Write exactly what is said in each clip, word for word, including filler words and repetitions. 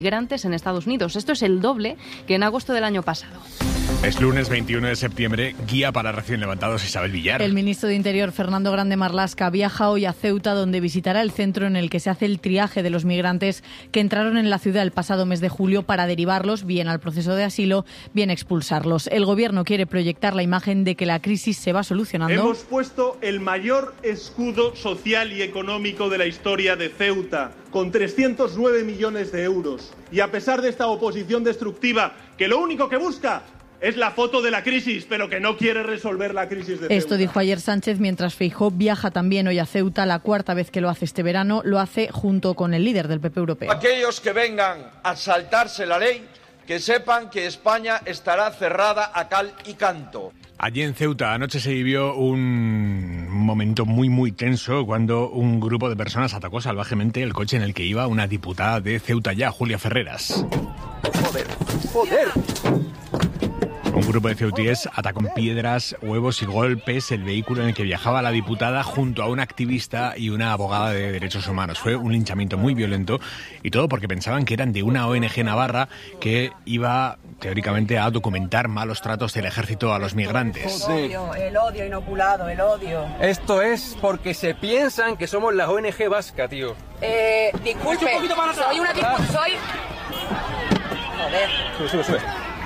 migrantes en Estados Unidos. Esto es el doble que en agosto del año pasado. Es lunes veintiuno de septiembre, guía para recién levantados Isabel Villar. El ministro de Interior, Fernando Grande Marlaska, viaja hoy a Ceuta, donde visitará el centro en el que se hace el triaje de los migrantes que entraron en la ciudad el pasado mes de julio para derivarlos bien al proceso de asilo, bien expulsarlos. El gobierno quiere proyectar la imagen de que la crisis se va solucionando. Hemos puesto el mayor escudo social y económico de la historia de Ceuta, con trescientos nueve millones de euros. Y a pesar de esta oposición destructiva, que lo único que busca es la foto de la crisis, pero que no quiere resolver la crisis de Ceuta. Esto dijo ayer Sánchez, mientras Feijóo viaja también hoy a Ceuta, la cuarta vez que lo hace este verano. Lo hace junto con el líder del P P europeo. Aquellos que vengan a saltarse la ley, que sepan que España estará cerrada a cal y canto. Allí en Ceuta anoche se vivió un momento muy muy tenso cuando un grupo de personas atacó salvajemente el coche en el que iba una diputada de Ceuta Ya, Julia Ferreras. Joder, joder. Un grupo de ceutíes atacó con piedras, huevos y golpes el vehículo en el que viajaba la diputada junto a un activista y una abogada de derechos humanos. Fue un linchamiento muy violento y todo porque pensaban que eran de una O N G navarra que iba teóricamente a documentar malos tratos del ejército a los migrantes. El odio, el odio inoculado, el odio. Esto es porque se piensan que somos la O N G vasca, tío. Eh, disculpe, soy una diputada, soy... Joder. Sube, sube, sube.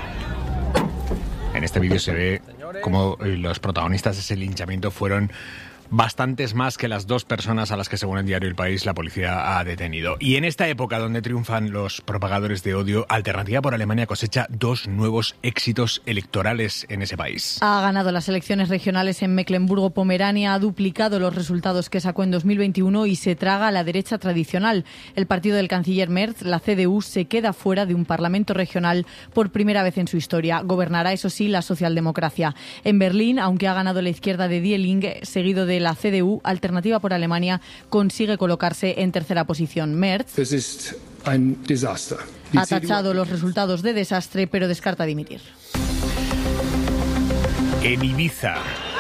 En este vídeo se ve como los protagonistas de ese linchamiento fueron bastantes más que las dos personas a las que, según el diario El País, la policía ha detenido. Y en esta época donde triunfan los propagadores de odio, Alternativa por Alemania cosecha dos nuevos éxitos electorales en ese país. Ha ganado las elecciones regionales en Mecklemburgo-Pomerania, ha duplicado los resultados que sacó en dos mil veintiuno y se traga a la derecha tradicional. El partido del canciller Merz, la C D U, se queda fuera de un parlamento regional por primera vez en su historia. Gobernará, eso sí, la socialdemocracia. En Berlín, aunque ha ganado la izquierda de Die Linke, seguido de la C D U, Alternativa por Alemania consigue colocarse en tercera posición. Merz ha tachado los resultados de desastre, pero descarta dimitir. En Ibiza,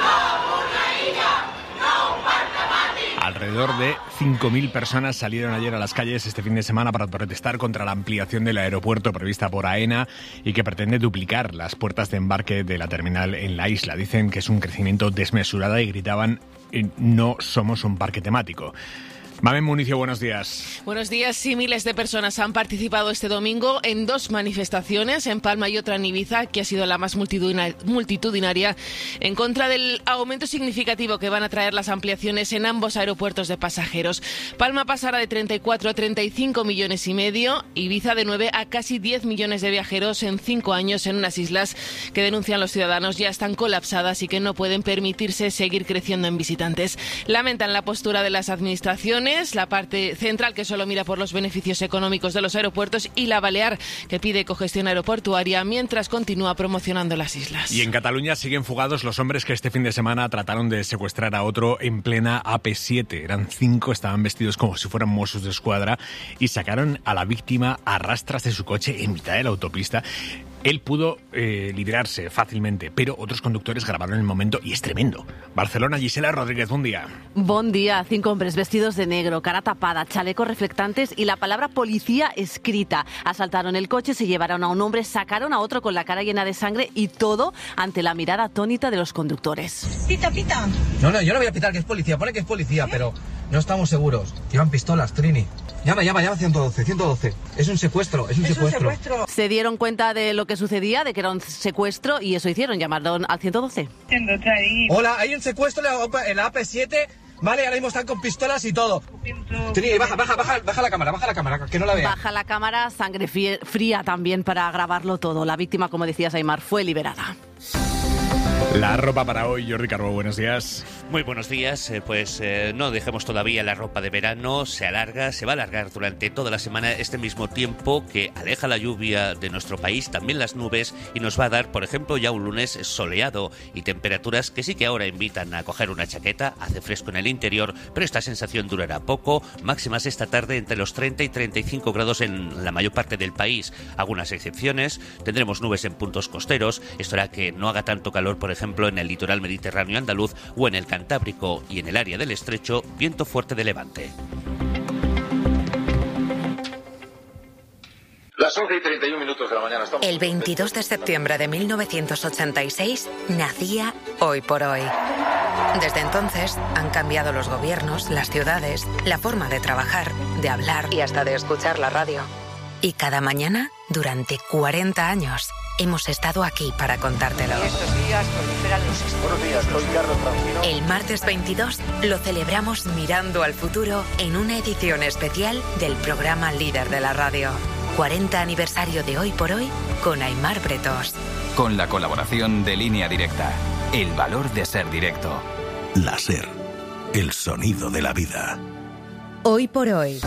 alrededor de cinco mil personas salieron ayer a las calles este fin de semana para protestar contra la ampliación del aeropuerto prevista por AENA y que pretende duplicar las puertas de embarque de la terminal en la isla. Dicen que es un crecimiento desmesurado y gritaban: no somos un parque temático. Mamen Municio, buenos días. Buenos días. Sí, miles de personas han participado este domingo en dos manifestaciones, en Palma y otra en Ibiza, que ha sido la más multitudinaria, en contra del aumento significativo que van a traer las ampliaciones en ambos aeropuertos de pasajeros. Palma pasará de treinta y cuatro a treinta y cinco millones y medio, Ibiza de nueve a casi diez millones de viajeros en cinco años en unas islas que, denuncian los ciudadanos, ya están colapsadas y que no pueden permitirse seguir creciendo en visitantes. Lamentan la postura de las administraciones, la parte central que solo mira por los beneficios económicos de los aeropuertos y la balear que pide cogestión aeroportuaria mientras continúa promocionando las islas. Y en Cataluña siguen fugados los hombres que este fin de semana trataron de secuestrar a otro en plena A P siete. Eran cinco, estaban vestidos como si fueran Mossos de Escuadra y sacaron a la víctima a rastras de su coche en mitad de la autopista. Él pudo eh, librarse fácilmente, pero otros conductores grabaron el momento y es tremendo. Barcelona, Gisela Rodríguez, buen día. Buen día. Cinco hombres vestidos de negro, cara tapada, chalecos reflectantes y la palabra policía escrita. Asaltaron el coche, se llevaron a un hombre, sacaron a otro con la cara llena de sangre y todo ante la mirada atónita de los conductores. Pita, pita. No, no, yo no voy a pitar que es policía, pone que es policía, ¿eh? Pero no estamos seguros. Llevan pistolas, Trini. Llama, llama, llama ciento doce, ciento doce. Es un secuestro, es un, es secuestro. un secuestro. Se dieron cuenta de lo que sucedía, de que era un secuestro y eso hicieron, llamaron al ciento doce. Hola, hay un secuestro en la A P siete, vale, ahora mismo están con pistolas y todo. Trini, baja, baja, baja, baja la cámara, baja la cámara, que no la vea. Baja la cámara, sangre fría también para grabarlo todo. La víctima, como decías, Aymar, fue liberada. La ropa para hoy, Jordi Carbó, buenos días. Muy buenos días, eh, pues eh, no dejemos todavía la ropa de verano, se alarga, se va a alargar durante toda la semana este mismo tiempo que aleja la lluvia de nuestro país, también las nubes, y nos va a dar, por ejemplo, ya un lunes soleado y temperaturas que sí que ahora invitan a coger una chaqueta, hace fresco en el interior, pero esta sensación durará poco, máximas esta tarde entre los treinta y treinta y cinco grados en la mayor parte del país, algunas excepciones, tendremos nubes en puntos costeros, esto hará que no haga tanto calor, por ejemplo, en el litoral mediterráneo andaluz o en el Cantábrico y en el área del Estrecho, viento fuerte de levante. Las once y treinta y un minutos de la mañana. Estamos... El veintidós de septiembre de mil novecientos ochenta y seis nacía Hoy por Hoy. Desde entonces han cambiado los gobiernos, las ciudades, la forma de trabajar, de hablar y hasta de escuchar la radio. Y cada mañana, durante cuarenta años, hemos estado aquí para contártelo. Estos días proliferan los... Buenos días, soy Carlos Francino. El martes veintidós lo celebramos mirando al futuro en una edición especial del programa líder de la radio. cuarenta aniversario de Hoy por Hoy con Aimar Bretós. Con la colaboración de Línea Directa. El valor de ser directo. La SER. El sonido de la vida. Hoy por Hoy.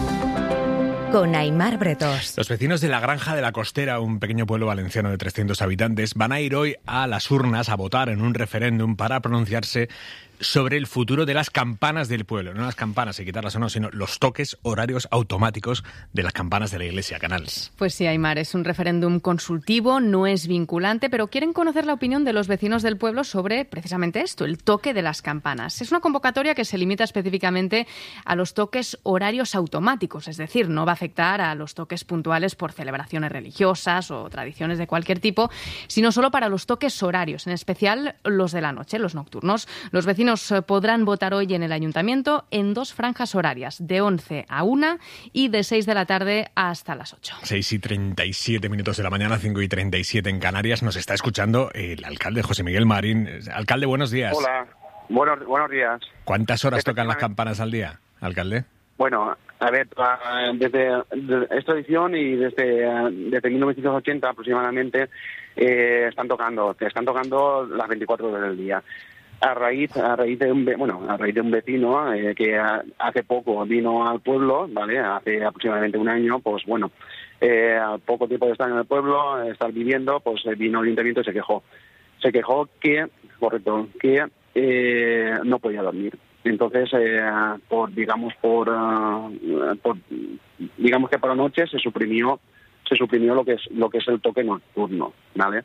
Con Aimar Bretós. Los vecinos de la Granja de la Costera, un pequeño pueblo valenciano de trescientos habitantes, van a ir hoy a las urnas a votar en un referéndum para pronunciarse sobre el futuro de las campanas del pueblo. No las campanas y quitarlas o no, sino los toques horarios automáticos de las campanas de la Iglesia Canals. Pues sí, Aimar, es un referéndum consultivo, no es vinculante, pero quieren conocer la opinión de los vecinos del pueblo sobre precisamente esto, el toque de las campanas. Es una convocatoria que se limita específicamente a los toques horarios automáticos, es decir, no va a afectar a los toques puntuales por celebraciones religiosas o tradiciones de cualquier tipo, sino solo para los toques horarios, en especial los de la noche, los nocturnos. Los vecinos podrán votar hoy en el ayuntamiento en dos franjas horarias, de once a una y de seis de la tarde hasta las ocho. seis y treinta y siete minutos de la mañana, cinco y treinta y siete en Canarias. Nos está escuchando el alcalde José Miguel Marín. Alcalde, buenos días. Hola, buenos, buenos días. ¿Cuántas horas tocan las campanas al día, alcalde? Bueno, a ver, desde, desde esta edición y desde, desde mil novecientos ochenta aproximadamente eh, están tocando, están tocando las veinticuatro horas del día. A raíz, a raíz de un, bueno, a raíz de un vecino eh, que a, hace poco vino al pueblo, vale, hace aproximadamente un año, pues bueno, eh, al poco tiempo de estar en el pueblo, estar viviendo, pues vino al ayuntamiento y se quejó, se quejó que, correcto, que eh, no podía dormir. Entonces, eh, por digamos por, uh, por digamos que por la noche se suprimió, se suprimió lo que es lo que es el toque nocturno, ¿vale?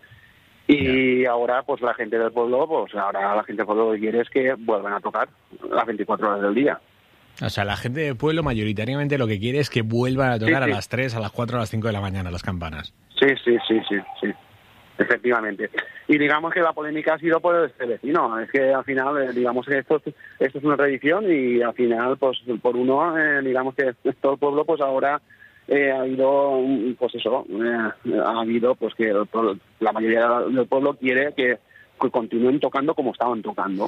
Y ahora, pues la gente del pueblo, pues ahora la gente del pueblo lo que quiere es que vuelvan a tocar las veinticuatro horas del día. O sea, la gente del pueblo mayoritariamente lo que quiere es que vuelvan a tocar sí, sí. a las tres, a las cuatro, a las cinco de la mañana las campanas. Sí, sí, sí, sí, sí. Efectivamente. Y digamos que la polémica ha sido por este vecino. Es que al final, eh, digamos que esto, esto es una tradición y al final, pues por uno, eh, digamos que todo el pueblo, pues ahora... Eh, ha habido, pues eso, eh, ha habido pues que el, la mayoría del pueblo quiere que, que continúen tocando como estaban tocando.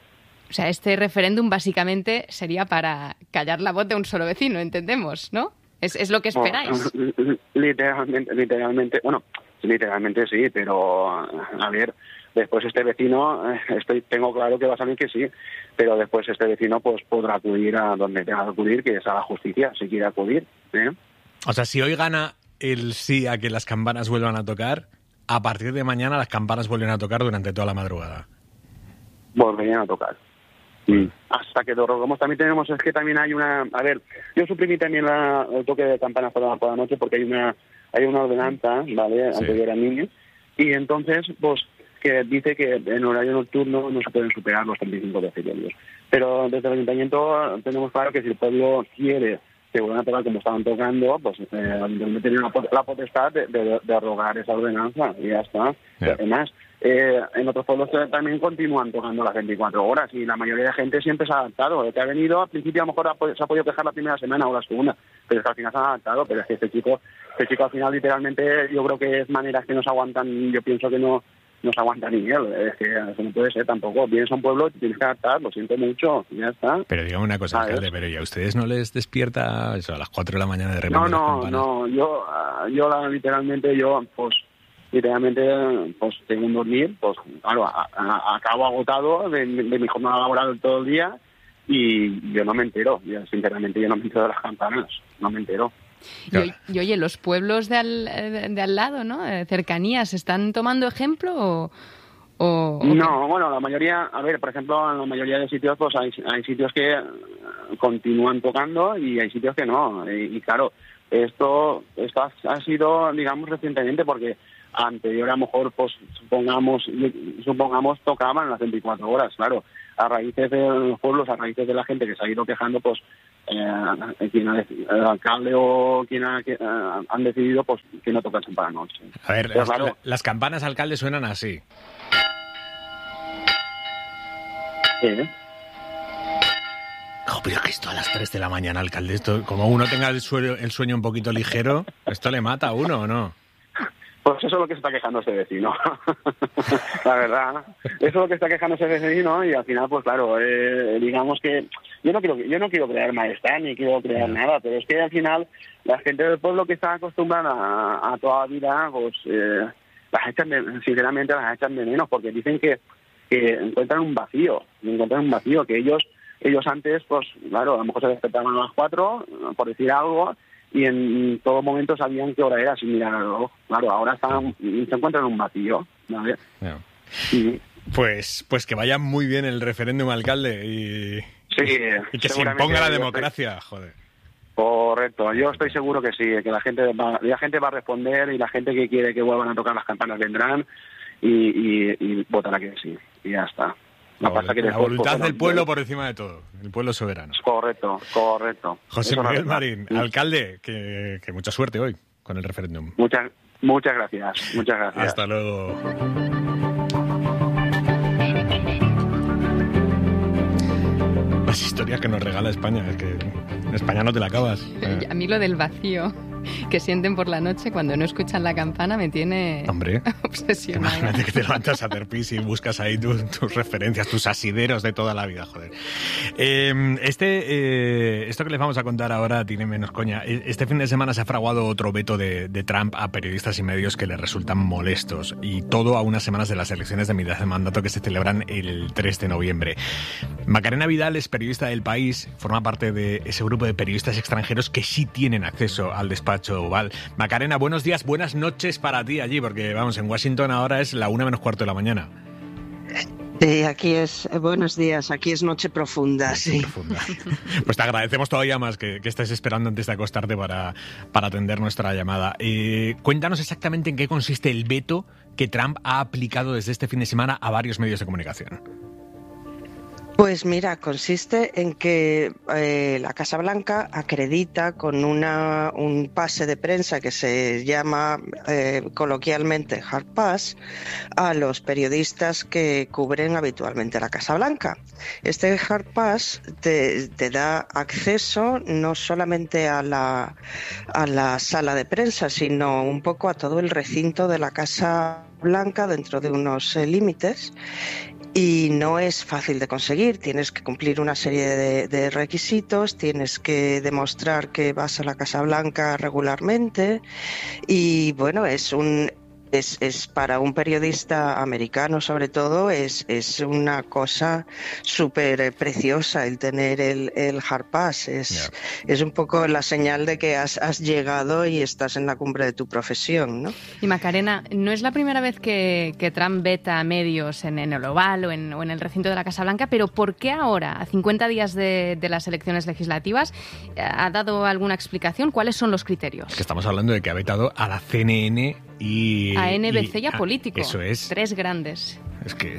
O sea, este referéndum básicamente sería para callar la voz de un solo vecino, entendemos, ¿no? Es, es lo que esperáis. No, literalmente, literalmente, bueno, literalmente sí, pero a ver, después este vecino, estoy, tengo claro que va a salir que sí, pero después este vecino pues podrá acudir a donde tenga que acudir, que es a la justicia, si quiere acudir, ¿eh? O sea, si hoy gana el sí a que las campanas vuelvan a tocar, a partir de mañana las campanas vuelven a tocar durante toda la madrugada. Volverían a tocar. Mm. Hasta que lo rogamos. También tenemos, es que también hay una... A ver, yo suprimí también la, el toque de campanas por la, por la noche porque hay una hay una ordenanza, ¿vale?, sí, anterior a mí, y entonces, pues, que dice que en horario nocturno no se pueden superar los treinta y cinco decibelios. Pero desde el ayuntamiento tenemos claro que si el pueblo quiere que vuelvan a tocar como estaban tocando, pues eh, el ayuntamiento tiene la, la potestad de, de, de arrogar esa ordenanza y ya está. Yeah. Además, eh, en otros pueblos también continúan tocando las veinticuatro horas y la mayoría de gente siempre se ha adaptado. El que ha venido, al principio a lo mejor ha, se ha podido quejar la primera semana o la segunda, pero es que al final se ha adaptado. Pero es que este chico, este chico al final literalmente yo creo que es maneras que no se aguantan, yo pienso que no no se aguanta ni él, es que eso no puede ser tampoco. Vienes a un pueblo y tienes que adaptar, lo siento mucho, ya está. Pero dígame una cosa, alcalde, pero ¿y a ustedes no les despierta eso a las cuatro de la mañana de repente? No, no, no, yo, yo la, literalmente, yo, pues, literalmente, pues, tengo un dormir, pues, claro, a, a, acabo agotado de, de mi jornada laboral todo el día y yo no me entero, yo, sinceramente, yo no me entero de las campanas, no me entero. Y, y oye, los pueblos de al, de al lado, ¿no? De cercanías, ¿están tomando ejemplo o, o, o no? Bueno, la mayoría, a ver, por ejemplo, en la mayoría de sitios, pues hay, hay sitios que continúan tocando y hay sitios que no. Y, y claro, esto, esto ha, ha sido, digamos, recientemente, porque anterior a lo mejor, pues supongamos, supongamos tocaban las veinticuatro horas, claro. A raíces de los pueblos, a raíces de la gente que se ha ido quejando, pues eh, quien ha, el alcalde o quien ha, que, uh, han decidido pues que no tocan campana noche. A ver, Pero, las, claro, las campanas, alcalde, suenan así. ¿eh? Oh, pero que esto a las tres de la mañana, alcalde, esto, como uno tenga el sueño, el sueño un poquito ligero, ¿esto le mata a uno o no? Pues eso es lo que se está quejando ese vecino. La verdad, eso es lo que está quejando ese vecino y al final, pues claro, eh, digamos que yo no quiero yo no quiero crear malestar ni quiero crear nada, pero es que al final la gente del pueblo que está acostumbrada a, a toda la vida, pues eh, las echan de, sinceramente las echan de menos porque dicen que, que encuentran un vacío, encuentran un vacío que ellos ellos antes, pues claro, a lo mejor se despertaban a las cuatro, por decir algo, y en todo momento sabían qué hora era sin mirar el reloj. Claro, ahora están, se encuentran en un vacío, ¿vale? No. Sí. Pues, pues que vaya muy bien el referéndum, alcalde, y, sí, y que se imponga la democracia, estoy... joder. Correcto, yo estoy seguro que sí, que la gente va, la gente va a responder y la gente que quiere que vuelvan a tocar las campanas vendrán y, y, y votará que sí, y ya está. La, la, pasa que la voluntad del pueblo por encima de todo, el pueblo soberano. Correcto, correcto. José Eso Miguel Marín, sí. Alcalde, que, que mucha suerte hoy con el referéndum. Muchas, muchas gracias, muchas gracias. Hasta luego. Las historias que nos regala España, es que en España no te la acabas. A mí lo del vacío que sienten por la noche cuando no escuchan la campana me tiene Hombre, obsesionado. Imagínate que te levantas a hacer pis y buscas ahí tu, tus referencias, tus asideros de toda la vida, joder. Eh, este, eh, esto que les vamos a contar ahora tiene menos coña. Este fin de semana se ha fraguado otro veto de, de Trump a periodistas y medios que le resultan molestos, y todo a unas semanas de las elecciones de mitad de mandato que se celebran el tres de noviembre. Macarena Vidal es periodista del País, forma parte de ese grupo de periodistas extranjeros que sí tienen acceso al despacho Oval. Macarena, buenos días, buenas noches para ti allí, porque vamos, en Washington ahora es la una menos cuarto de la mañana. Sí, aquí es, buenos días, aquí es noche profunda, sí. Profunda. Pues te agradecemos todavía más que, que estés esperando antes de acostarte para, para atender nuestra llamada. Eh, cuéntanos exactamente en qué consiste el veto que Trump ha aplicado desde este fin de semana a varios medios de comunicación. Pues mira, consiste en que eh, la Casa Blanca acredita con una, un pase de prensa que se llama eh, coloquialmente Hard Pass a los periodistas que cubren habitualmente la Casa Blanca. Este Hard Pass te, te da acceso no solamente a la, a la sala de prensa, sino un poco a todo el recinto de la Casa Blanca dentro de unos eh, límites. Y no es fácil de conseguir, tienes que cumplir una serie de, de requisitos, tienes que demostrar que vas a la Casa Blanca regularmente y bueno, es un es, es para un periodista americano sobre todo es, es una cosa súper preciosa el tener el, el Hard Pass, es, yeah. es un poco la señal de que has, has llegado y estás en la cumbre de tu profesión, ¿no? Y Macarena, no es la primera vez que, que Trump veta a medios en, en el Oval o en, o en el recinto de la Casa Blanca, pero ¿por qué ahora, a cincuenta días de, de las elecciones legislativas, ha dado alguna explicación? ¿Cuáles son los criterios? Es que estamos hablando de que ha vetado a la C N N y... A N B C y, y a ah, Político. Eso es. Tres grandes. Es que...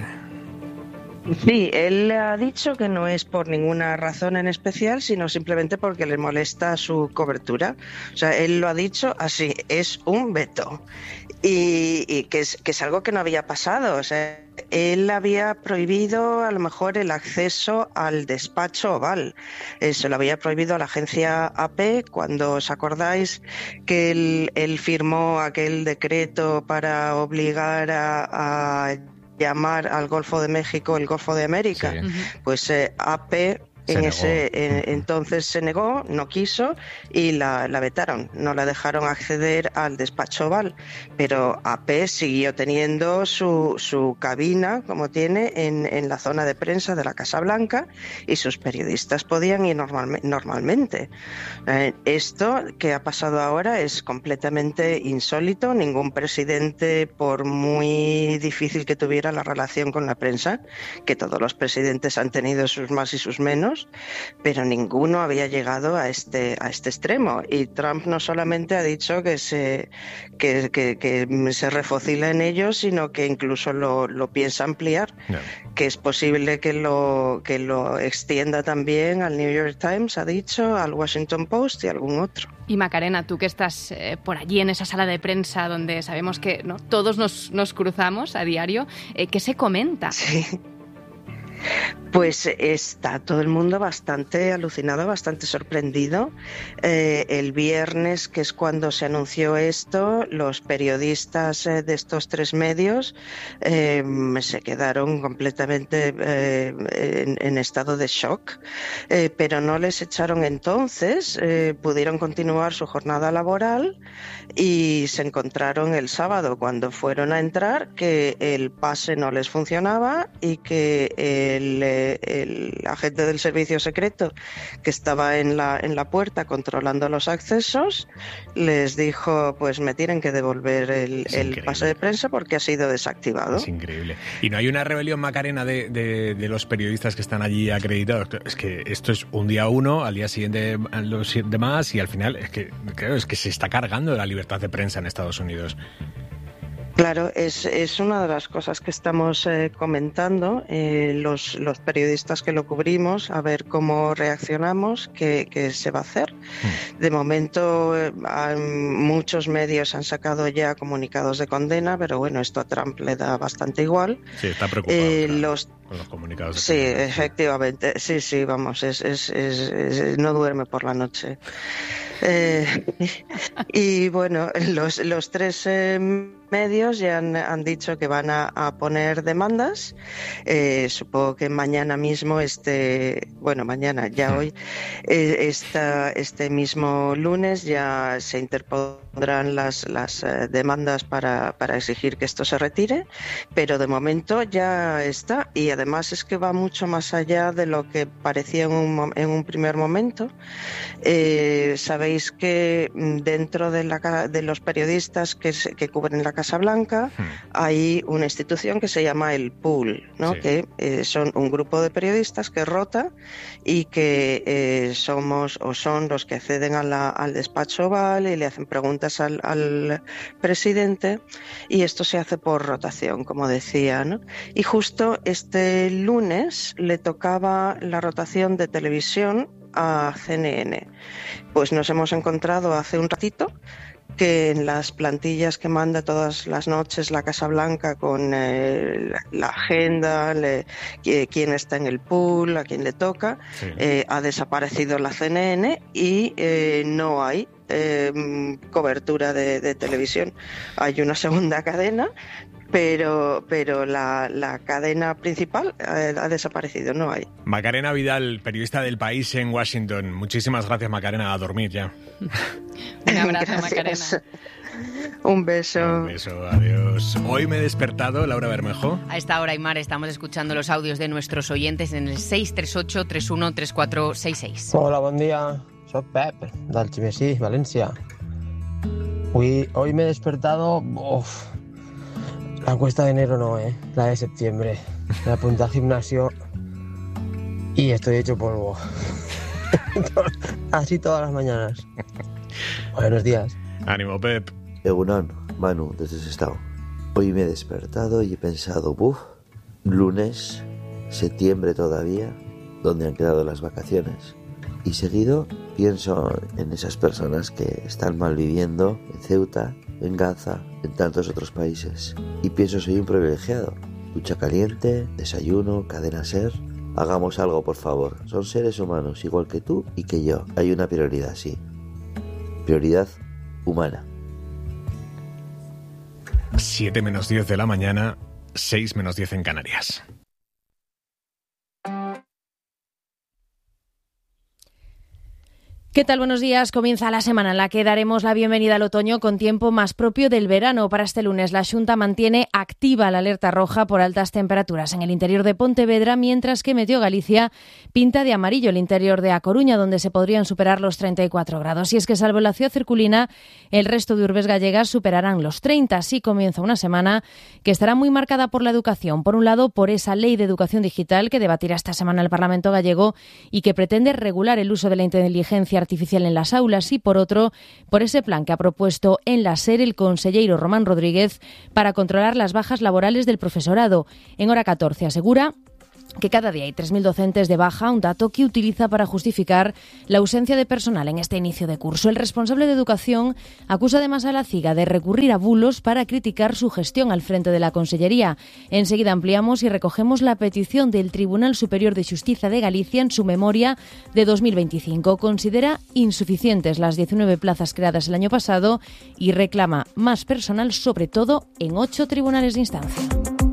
Sí, él ha dicho que no es por ninguna razón en especial, sino simplemente porque le molesta su cobertura. O sea, él lo ha dicho así, es un veto. Y, y que, es, que es algo que no había pasado. O sea, él había prohibido a lo mejor el acceso al despacho Oval. Se lo había prohibido a la agencia A P cuando os acordáis que él, él firmó aquel decreto para obligar a... a llamar al Golfo de México el Golfo de América, sí. Pues eh, A P en se ese eh, entonces se negó, no quiso y la, la vetaron, no la dejaron acceder al despacho Oval, pero A P siguió teniendo su, su cabina como tiene en, en la zona de prensa de la Casa Blanca y sus periodistas podían ir normal, normalmente. Eh, esto que ha pasado ahora es completamente insólito, ningún presidente, por muy difícil que tuviera la relación con la prensa, que todos los presidentes han tenido sus más y sus menos, menos, pero ninguno había llegado a este, a este extremo. Y Trump no solamente ha dicho que se, que, que, que se refocila en ello, sino que incluso lo, lo piensa ampliar, no. que es posible que lo, que lo extienda también al New York Times, ha dicho, al Washington Post y algún otro. Y Macarena, tú que estás eh, por allí en esa sala de prensa donde sabemos que ¿no? todos nos, nos cruzamos a diario, eh, ¿qué se comenta? Sí. Pues está todo el mundo bastante alucinado, bastante sorprendido. Eh, el viernes, que es cuando se anunció esto, los periodistas eh, de estos tres medios eh, se quedaron completamente eh, en, en estado de shock, eh, pero no les echaron entonces, eh, pudieron continuar su jornada laboral y se encontraron el sábado cuando fueron a entrar que el pase no les funcionaba y que el, el agente del servicio secreto que estaba en la, en la puerta controlando los accesos les dijo, pues me tienen que devolver el, el pase de prensa porque ha sido desactivado. Es increíble. ¿Y no hay una rebelión, Macarena, de, de, de los periodistas que están allí acreditados? Es que esto es un día uno, al día siguiente los demás y al final es que, claro, es que se está cargando la libertad de prensa en Estados Unidos. Claro, es, es una de las cosas que estamos eh, comentando, eh, los, los periodistas que lo cubrimos, a ver cómo reaccionamos, qué, qué se va a hacer. De momento, eh, muchos medios han sacado ya comunicados de condena, pero bueno, esto a Trump le da bastante igual. Sí, está preocupado eh, claro, los, con los comunicados de sí, condena. Sí, efectivamente, sí, sí, vamos, es, es, es, es, no duerme por la noche. Eh, y bueno, los, los tres eh, medios ya han, han dicho que van a, a poner demandas. Eh, supongo que mañana mismo, este, bueno, mañana, ya hoy, eh, esta, este mismo lunes ya se interpondrán las, las eh, demandas para, para exigir que esto se retire, pero de momento ya está. Y además es que va mucho más allá de lo que parecía en un, en un primer momento. Eh, sabéis que dentro de, la, de los periodistas que, que cubren la Casa Blanca hmm. hay una institución que se llama el Pool, ¿no? Sí. que eh, son un grupo de periodistas que rota y que eh, somos o son los que acceden a la, al despacho oval y le hacen preguntas al, al presidente, y esto se hace por rotación, como decía, ¿no? Y justo este lunes le tocaba la rotación de televisión a C N N. Pues nos hemos encontrado hace un ratito que en las plantillas que manda todas las noches la Casa Blanca con eh, la agenda, le, quién está en el pool, a quién le toca, sí. eh, ha desaparecido la C N N y eh, no hay eh, cobertura de, de televisión. Hay una segunda cadena, pero pero la, la cadena principal eh, ha desaparecido, no hay. Macarena Vidal, periodista del País en Washington. Muchísimas gracias, Macarena, a dormir ya. Un abrazo, gracias. Macarena. Un beso. Un beso, adiós. Hoy me he despertado, Laura Bermejo. A esta hora, Aymar, estamos escuchando los audios de nuestros oyentes en el seis tres ocho, tres uno tres cuatro seis seis. Hola, bon dia. Soc Pep, del Ximesí, Valencia. Hoy, hoy me he despertado... Uf, la cuesta de enero no, ¿eh? La de septiembre. Me apunté al gimnasio y estoy hecho polvo. Así todas las mañanas. Buenos días. Ánimo, Pep. Egunon, Manu, desde Sestao. Hoy me he despertado y he pensado, buf, lunes, septiembre todavía, ¿dónde han quedado las vacaciones? Y seguido pienso en esas personas que están malviviendo en Ceuta, en Gaza, en tantos otros países. Y pienso, soy un privilegiado. Ducha caliente, desayuno, cadena SER. Hagamos algo, por favor. Son seres humanos, igual que tú y que yo. Hay una prioridad, sí. Prioridad humana. siete menos diez de la mañana, seis menos diez en Canarias. ¿Qué tal? Buenos días. Comienza la semana en la que daremos la bienvenida al otoño con tiempo más propio del verano. Para este lunes, la Xunta mantiene activa la alerta roja por altas temperaturas en el interior de Pontevedra, mientras que Meteo Galicia pinta de amarillo el interior de A Coruña, donde se podrían superar los treinta y cuatro grados. Y es que, salvo la ciudad circulina, el resto de urbes gallegas superarán los treinta. Así comienza una semana que estará muy marcada por la educación. Por un lado, por esa ley de educación digital que debatirá esta semana el Parlamento gallego y que pretende regular el uso de la inteligencia artificial en las aulas, y por otro, por ese plan que ha propuesto en la SER el conselleiro Román Rodríguez para controlar las bajas laborales del profesorado. En Hora catorce asegura que cada día hay tres mil docentes de baja, un dato que utiliza para justificar la ausencia de personal en este inicio de curso. El responsable de Educación acusa además a la CIGA de recurrir a bulos para criticar su gestión al frente de la Consellería. Enseguida ampliamos y recogemos la petición del Tribunal Superior de Xustiza de Galicia en su memoria de dos mil veinticinco. Considera insuficientes las diecinueve plazas creadas el año pasado y reclama más personal, sobre todo en ocho tribunales de instancia.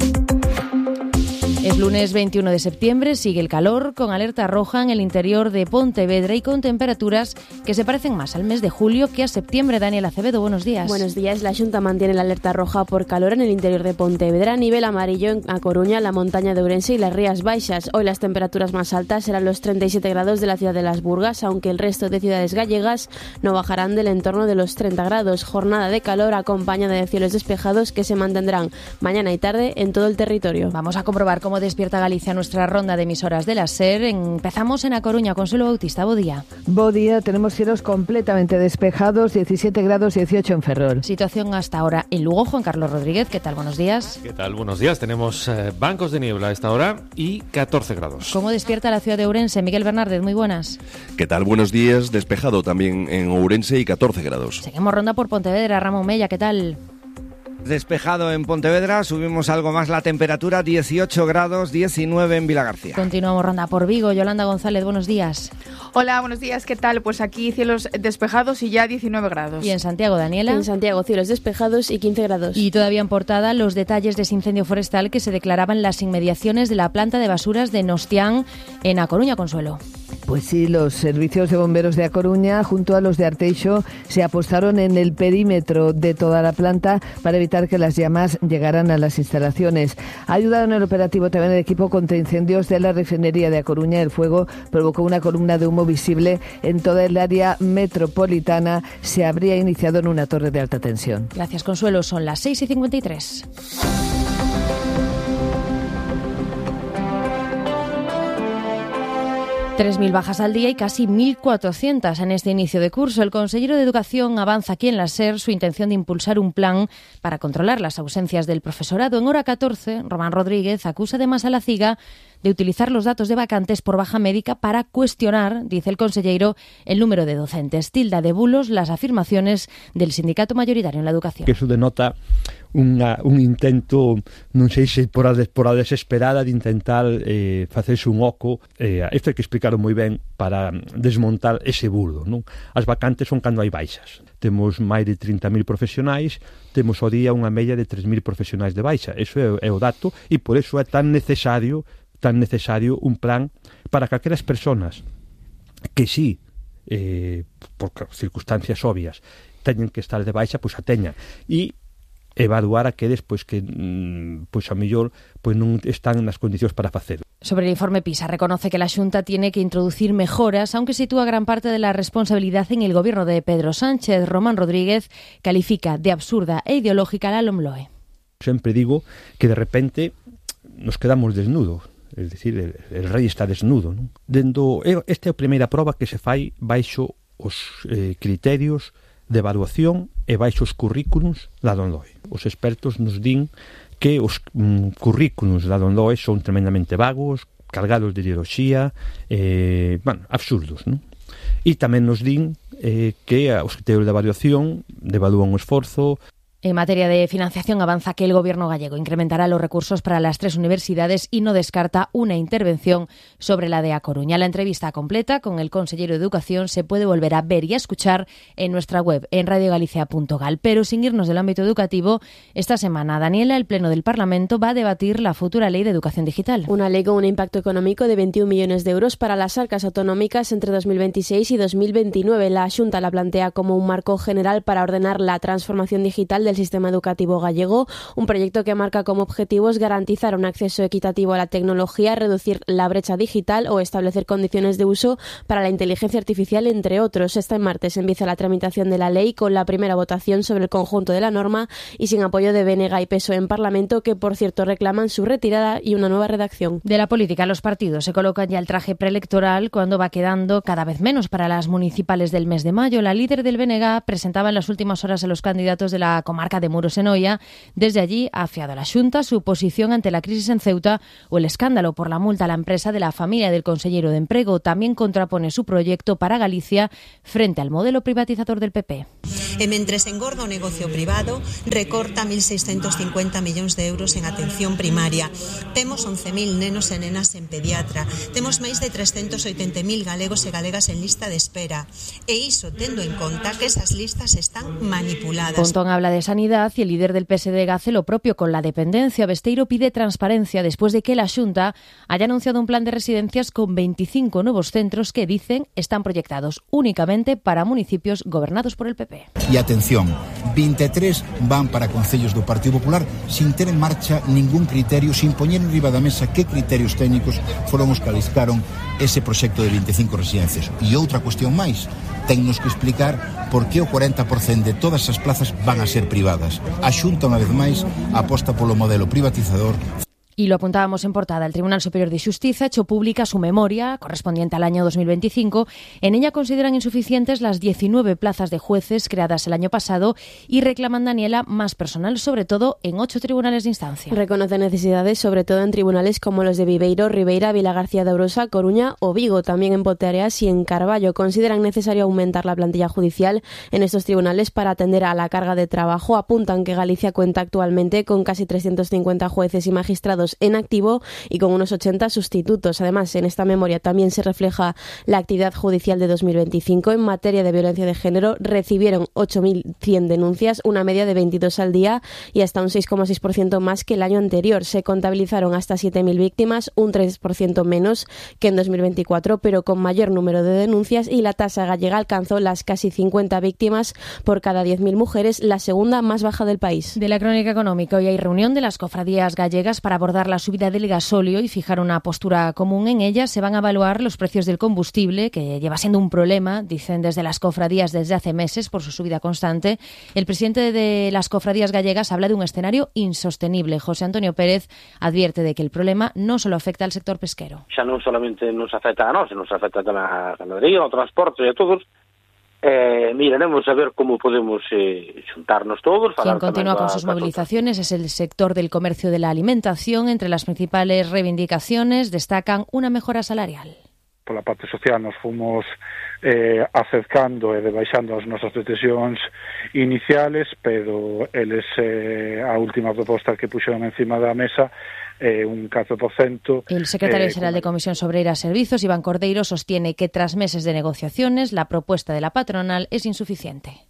Es lunes veintiuno de septiembre, sigue el calor, con alerta roja en el interior de Pontevedra y con temperaturas que se parecen más al mes de julio que a septiembre. Daniel Acevedo, buenos días. Buenos días. La Xunta mantiene la alerta roja por calor en el interior de Pontevedra, nivel amarillo en A Coruña, la montaña de Ourense y las Rías Baixas. Hoy las temperaturas más altas serán los treinta y siete grados de la ciudad de Las Burgas, aunque el resto de ciudades gallegas no bajarán del entorno de los treinta grados. Jornada de calor acompañada de cielos despejados que se mantendrán mañana y tarde en todo el territorio. Vamos a comprobar cómo Cómo despierta Galicia nuestra ronda de emisoras de la SER. Empezamos en A Coruña. Consuelo Bautista, bo día. Bo día, tenemos cielos completamente despejados, diecisiete grados, dieciocho en Ferrol. Situación hasta ahora en Lugo. Juan Carlos Rodríguez, ¿qué tal? Buenos días. ¿Qué tal? Buenos días. Tenemos eh, bancos de niebla a esta hora y catorce grados. ¿Cómo despierta la ciudad de Ourense? Miguel Bernárdez, muy buenas. ¿Qué tal? Buenos días. Despejado también en Ourense y catorce grados. Seguimos ronda por Pontevedra. Ramón Mella, ¿qué tal? Despejado en Pontevedra, subimos algo más la temperatura, dieciocho grados, diecinueve en Vilagarcía. Continuamos ronda por Vigo. Yolanda González, buenos días. Hola, buenos días, ¿qué tal? Pues aquí cielos despejados y ya diecinueve grados. ¿Y en Santiago, Daniela? En Santiago, cielos despejados y quince grados. Y todavía en portada, los detalles de ese incendio forestal que se declaraba en las inmediaciones de la planta de basuras de Nostián, en A Coruña, Consuelo. Pues sí, los servicios de bomberos de A Coruña, junto a los de Arteixo, se apostaron en el perímetro de toda la planta para evitar que las llamas llegaran a las instalaciones. Ha ayudado en el operativo también el equipo contra incendios de la refinería de A Coruña. El fuego provocó una columna de humo visible en toda el área metropolitana. Se habría iniciado en una torre de alta tensión. Gracias, Consuelo. Son las seis y cincuenta y tres. tres mil bajas al día y casi mil cuatrocientas en este inicio de curso. El consejero de Educación avanza aquí en la SER su intención de impulsar un plan para controlar las ausencias del profesorado. En Hora catorce, Román Rodríguez acusa además a la CIGA de utilizar los datos de vacantes por baja médica para cuestionar, dice el consejero, el número de docentes. Tilda de bulos las afirmaciones del sindicato mayoritario en la educación. Que eso denota una, un intento, non sei se por a, por a desesperada de intentar eh, facerse un oco. Eh, isto hai que explicarlo moi ben para desmontar ese bulo, non? As vacantes son cando hai baixas. Temos máis de trinta mil profesionais, temos ao día unha media de tres mil profesionais de baixa. Eso é, é o dato e por eso é tan necesario tan necesario un plan para que aquelas persoas que sí, eh, por circunstancias obvias, teñen que estar de baixa, pois a teñan. E evaluar aqueles pois que pois a mellor pois non están nas condicións para facelo. Sobre el informe PISA, reconoce que la Xunta tiene que introducir mejoras, aunque sitúa gran parte de la responsabilidad en el gobierno de Pedro Sánchez. Román Rodríguez califica de absurda e ideológica la LOMLOE. Sempre digo que de repente nos quedamos desnudos. Es decir, el, el rei está desnudo, non? Dendo, esta é a primeira proba que se fai baixo os eh, criterios de evaluación e baixo os currículums da LOMLOE. Os expertos nos din que os mm, currículums da LOMLOE son tremendamente vagos, cargados de ideoloxía, eh, bueno, absurdos, non? E tamén nos din eh, que os criterios de evaluación devalúan o esforzo, En materia de financiación, avanza que el Gobierno gallego incrementará los recursos para las tres universidades y no descarta una intervención sobre la de A Coruña. La entrevista completa con el consejero de Educación se puede volver a ver y a escuchar en nuestra web, en radio galicia punto gal. Pero sin irnos del ámbito educativo, esta semana, Daniela, el Pleno del Parlamento va a debatir la futura Ley de Educación Digital. Una ley con un impacto económico de veintiún millones de euros para las arcas autonómicas entre dos mil veintiséis y dos mil veintinueve. La Xunta la plantea como un marco general para ordenar la transformación digital del sistema educativo gallego, un proyecto que marca como objetivos garantizar un acceso equitativo a la tecnología, reducir la brecha digital o establecer condiciones de uso para la inteligencia artificial, entre otros. Este martes empieza la tramitación de la ley con la primera votación sobre el conjunto de la norma y sin apoyo de B N G y P S O E en Parlamento, que por cierto reclaman su retirada y una nueva redacción. De la política, los partidos se colocan ya el traje preelectoral cuando va quedando cada vez menos para las municipales del mes de mayo. La líder del B N G presentaba en las últimas horas a los candidatos de la comarca de Muros en Oia. Desde allí ha afiado a la Xunta su posición ante la crisis en Ceuta o el escándalo por la multa a la empresa de la familia del consellero de Emprego. También contrapone su proyecto para Galicia frente al modelo privatizador del P P. E mentres engorda o negocio privado, recorta mil seiscentos cincuenta millóns de euros en atención primaria. Temos once mil nenos e nenas en pediatra. Temos máis de trescentos oitenta mil galegos e galegas en lista de espera. E iso tendo en conta que esas listas están manipuladas. Pontón habla de sanidad y el líder del P S D G hace lo propio con la dependencia. Besteiro pide transparencia después de que la Xunta haya anunciado un plan de residencias con veinticinco nuevos centros que dicen están proyectados únicamente para municipios gobernados por el P P. E atención, veintitrés van para concellos do Partido Popular sin ter en marcha ningún criterio, sin poñer en riba da mesa que criterios técnicos foron os que aliscaron ese proxecto de veinticinco residencias. E outra cuestión máis, tennos que explicar por que o cuarenta por cento de todas as plazas van a ser privadas. A Xunta, unha vez máis, aposta polo modelo privatizador. Y lo apuntábamos en portada, el Tribunal Superior de Xustiza ha hecho pública su memoria correspondiente al año dos mil veinticinco. En ella consideran insuficientes las diecinueve plazas de jueces creadas el año pasado y reclaman, Daniela, más personal, sobre todo en ocho tribunales de instancia. Reconoce necesidades, sobre todo en tribunales como los de Viveiro, Ribeira, Vilagarcía de Arousa, Coruña o Vigo. También en Ponteareas y en Carballo. Consideran necesario aumentar la plantilla judicial en estos tribunales para atender a la carga de trabajo. Apuntan que Galicia cuenta actualmente con casi trescientos cincuenta jueces y magistrados en activo y con unos ochenta sustitutos. Además, en esta memoria también se refleja la actividad judicial de dos mil veinticinco. En materia de violencia de género recibieron ocho mil cien denuncias, una media de veintidós al día y hasta un seis coma seis por ciento más que el año anterior. Se contabilizaron hasta siete mil víctimas, un tres por ciento menos que en dos mil veinticuatro, pero con mayor número de denuncias, y la tasa gallega alcanzó las casi cincuenta víctimas por cada diez mil mujeres, la segunda más baja del país. De la crónica económica, hoy hay reunión de las cofradías gallegas para abordar la subida del gasóleo y fijar una postura común. En ella se van a evaluar los precios del combustible, que lleva siendo un problema, dicen desde las cofradías desde hace meses por su subida constante. El presidente de las cofradías gallegas habla de un escenario insostenible. José Antonio Pérez advierte de que el problema no solo afecta al sector pesquero. Xa non solamente nos afecta a nós, nos afecta tamén a ganadería, ao transporte e a todos. Eh, miraremos a ver como podemos eh, xuntarnos todos. Quien continúa con sus movilizaciones es el sector del comercio de la alimentación. Entre las principales reivindicaciones destacan una mejora salarial. Pola parte social nos fomos eh, acercando e debaixando as nosas pretensións iniciales, pero eles eh, a última proposta que puxeron encima da mesa Eh, un catro por cento. El secretario eh, general de Comisión Obreira Servicios, Iván Cordeiro, sostiene que tras meses de negociaciones la propuesta de la patronal es insuficiente.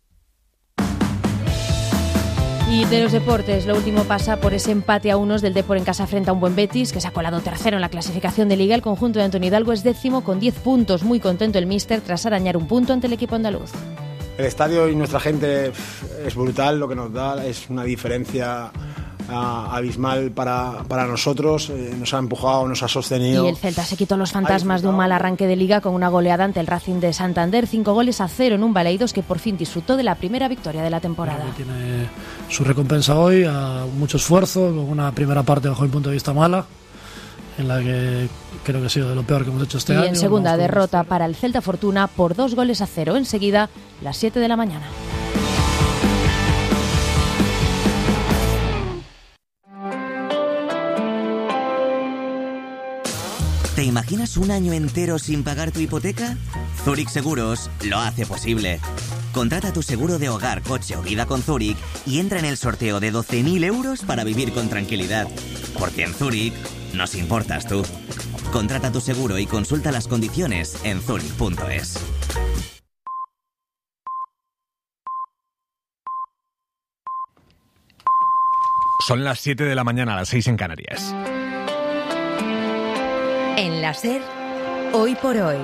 Y de los deportes, lo último pasa por ese empate a unos del Depor en casa frente a un buen Betis, que se ha colado tercero en la clasificación de Liga. El conjunto de Antonio Hidalgo es décimo con diez puntos. Muy contento el míster tras arañar un punto ante el equipo andaluz. El estadio y nuestra gente es brutal, lo que nos da es una diferencia abismal para, para nosotros, eh, nos ha empujado, nos ha sostenido. Y el Celta se quitó los fantasmas de un mal arranque de Liga con una goleada ante el Racing de Santander, cinco goles a cero en un Baleidos, que por fin disfrutó de la primera victoria de la temporada. Tiene su recompensa hoy, a mucho esfuerzo, con una primera parte bajo el punto de vista mala, en la que creo que ha sido de lo peor que hemos hecho este y año. Y en segunda derrota para el Celta Fortuna por dos goles a cero. Enseguida, las siete de la mañana. ¿Te imaginas un año entero sin pagar tu hipoteca? Zurich Seguros lo hace posible. Contrata tu seguro de hogar, coche o vida con Zurich y entra en el sorteo de doce mil euros para vivir con tranquilidad. Porque en Zurich nos importas tú. Contrata tu seguro y consulta las condiciones en zurich punto es. Son las siete de la mañana, a las seis en Canarias. En la SER, hoy por hoy,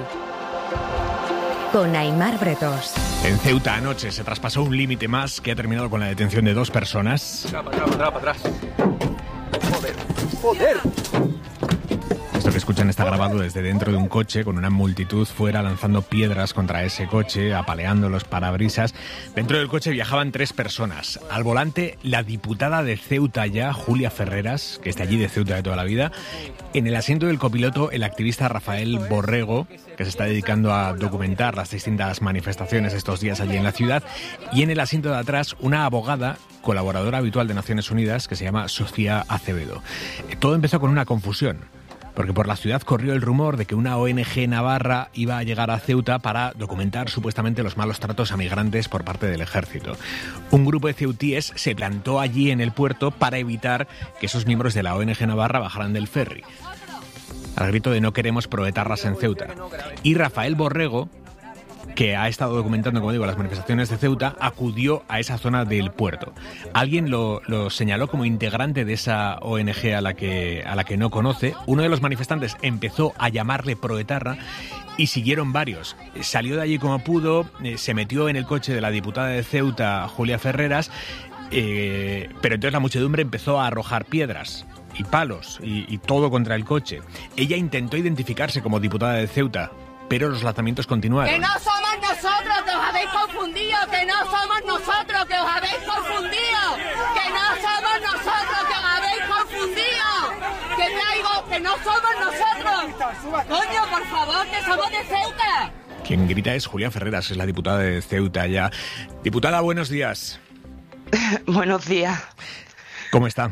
con Aimar Bretos. En Ceuta anoche se traspasó un límite más que ha terminado con la detención de dos personas. Para atrás, para atrás, para atrás. Joder, joder. Esto que escuchan está grabado desde dentro de un coche con una multitud fuera lanzando piedras contra ese coche, apaleando los parabrisas. Dentro del coche viajaban tres personas. Al volante, la diputada de Ceuta ya, Julia Ferreras, que está allí de Ceuta de toda la vida. En el asiento del copiloto, el activista Rafael Borrego, que se está dedicando a documentar las distintas manifestaciones estos días allí en la ciudad. Y en el asiento de atrás, una abogada, colaboradora habitual de Naciones Unidas, que se llama Sofía Acevedo. Todo empezó con una confusión, porque por la ciudad corrió el rumor de que una O N G navarra iba a llegar a Ceuta para documentar supuestamente los malos tratos a migrantes por parte del ejército. Un grupo de ceutíes se plantó allí en el puerto para evitar que esos miembros de la O N G navarra bajaran del ferry, al grito de no queremos proetarras en Ceuta. Y Rafael Borrego, que ha estado documentando, como digo, las manifestaciones de Ceuta, acudió a esa zona del puerto. Alguien lo, lo señaló como integrante de esa O N G a la que, a la que no conoce. Uno de los manifestantes empezó a llamarle proetarra y siguieron varios. Salió de allí como pudo, eh, se metió en el coche de la diputada de Ceuta, Julia Ferreras, eh, pero entonces la muchedumbre empezó a arrojar piedras y palos y, y todo contra el coche. Ella intentó identificarse como diputada de Ceuta, pero los lanzamientos continuaron. ¡Que no somos nosotros, que os habéis confundido! ¡Que no somos nosotros, que os habéis confundido! ¡Que no somos nosotros, que os habéis confundido! ¡Que traigo, que no somos nosotros! ¡Coño, por favor, que somos de Ceuta! Quien grita es Julia Ferreras, es la diputada de Ceuta ya. Diputada, buenos días. Buenos días. ¿Cómo está?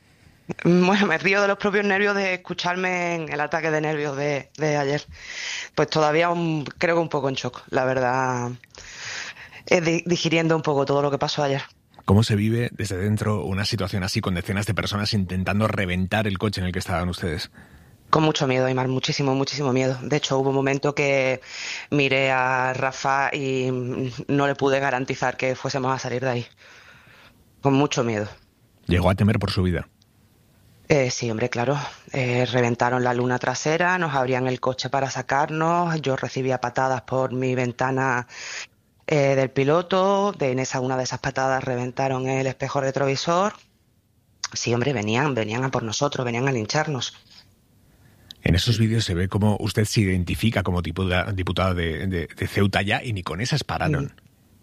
Bueno, me río de los propios nervios de escucharme en el ataque de nervios de, de ayer. Pues todavía un, creo que un poco en shock, la verdad, eh, digiriendo un poco todo lo que pasó ayer. ¿Cómo se vive desde dentro una situación así con decenas de personas intentando reventar el coche en el que estaban ustedes? Con mucho miedo, Aimar, muchísimo, muchísimo miedo. De hecho, hubo un momento que miré a Rafa y no le pude garantizar que fuésemos a salir de ahí. Con mucho miedo. ¿Llegó a temer por su vida? Eh, sí, hombre, claro. Eh, reventaron la luna trasera, nos abrían el coche para sacarnos, yo recibía patadas por mi ventana eh, del piloto, de en esa una de esas patadas reventaron el espejo retrovisor. Sí, hombre, venían, venían a por nosotros, venían a lincharnos. En esos vídeos se ve cómo usted se identifica como diputada, diputada de, de, de Ceuta ya, y ni con esas pararon.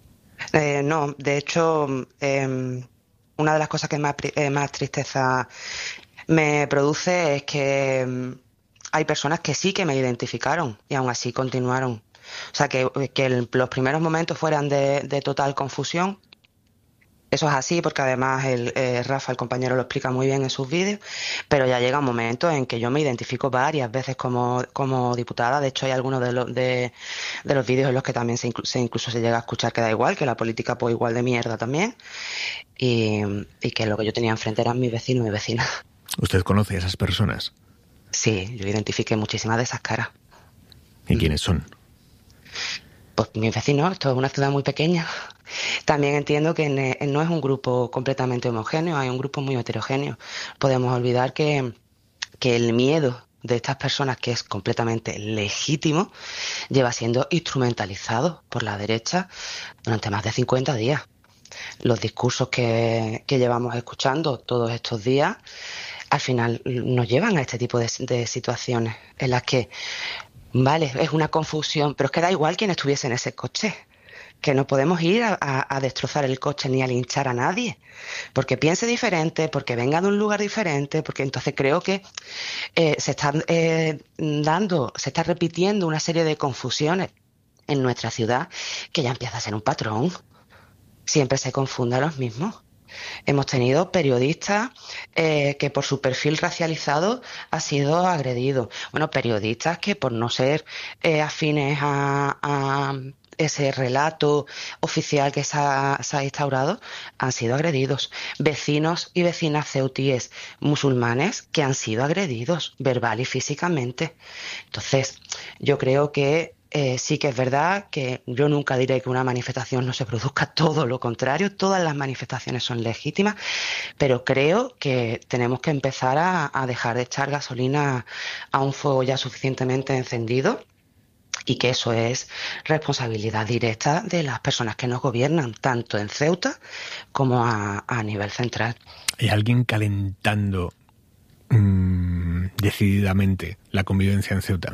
Eh, no, de hecho, eh, una de las cosas que más, eh, más tristeza me produce es que um, hay personas que sí que me identificaron y aún así continuaron. O sea, que, que el, los primeros momentos fueran de, de total confusión. Eso es así porque además el, eh, Rafa, el compañero, lo explica muy bien en sus vídeos, pero ya llega un momento en que yo me identifico varias veces como, como diputada. De hecho, hay algunos de, lo, de, de los vídeos en los que también se, inclu se incluso se llega a escuchar que da igual, que la política pues igual de mierda también, y, y que lo que yo tenía enfrente eran mis vecinos y mis vecinas. ¿Usted conoce a esas personas? Sí, yo identifiqué muchísimas de esas caras. ¿Y quiénes son? Pues mis vecinos, esto es una ciudad muy pequeña. También entiendo que no es un grupo completamente homogéneo, hay un grupo muy heterogéneo. Podemos olvidar que, que el miedo de estas personas, que es completamente legítimo, lleva siendo instrumentalizado por la derecha durante más de cincuenta días. Los discursos que, que llevamos escuchando todos estos días, al final nos llevan a este tipo de, de situaciones en las que, vale, es una confusión, pero es que da igual quién estuviese en ese coche. Que no podemos ir a, a, a destrozar el coche ni a linchar a nadie, porque piense diferente, porque venga de un lugar diferente, porque entonces creo que eh, se están eh, dando, se está repitiendo una serie de confusiones en nuestra ciudad que ya empieza a ser un patrón. Siempre se confunden los mismos. Hemos tenido periodistas eh, que por su perfil racializado ha sido agredido. Bueno, periodistas que por no ser eh, afines a... a ese relato oficial que se ha, se ha instaurado, han sido agredidos. Vecinos y vecinas ceutíes musulmanes que han sido agredidos verbal y físicamente. Entonces, yo creo que Eh, sí que es verdad que yo nunca diré que una manifestación no se produzca, todo lo contrario, todas las manifestaciones son legítimas, pero creo que tenemos que empezar a, a dejar de echar gasolina a un fuego ya suficientemente encendido y que eso es responsabilidad directa de las personas que nos gobiernan, tanto en Ceuta como a, a nivel central. ¿Hay alguien calentando mmm, decididamente la convivencia en Ceuta?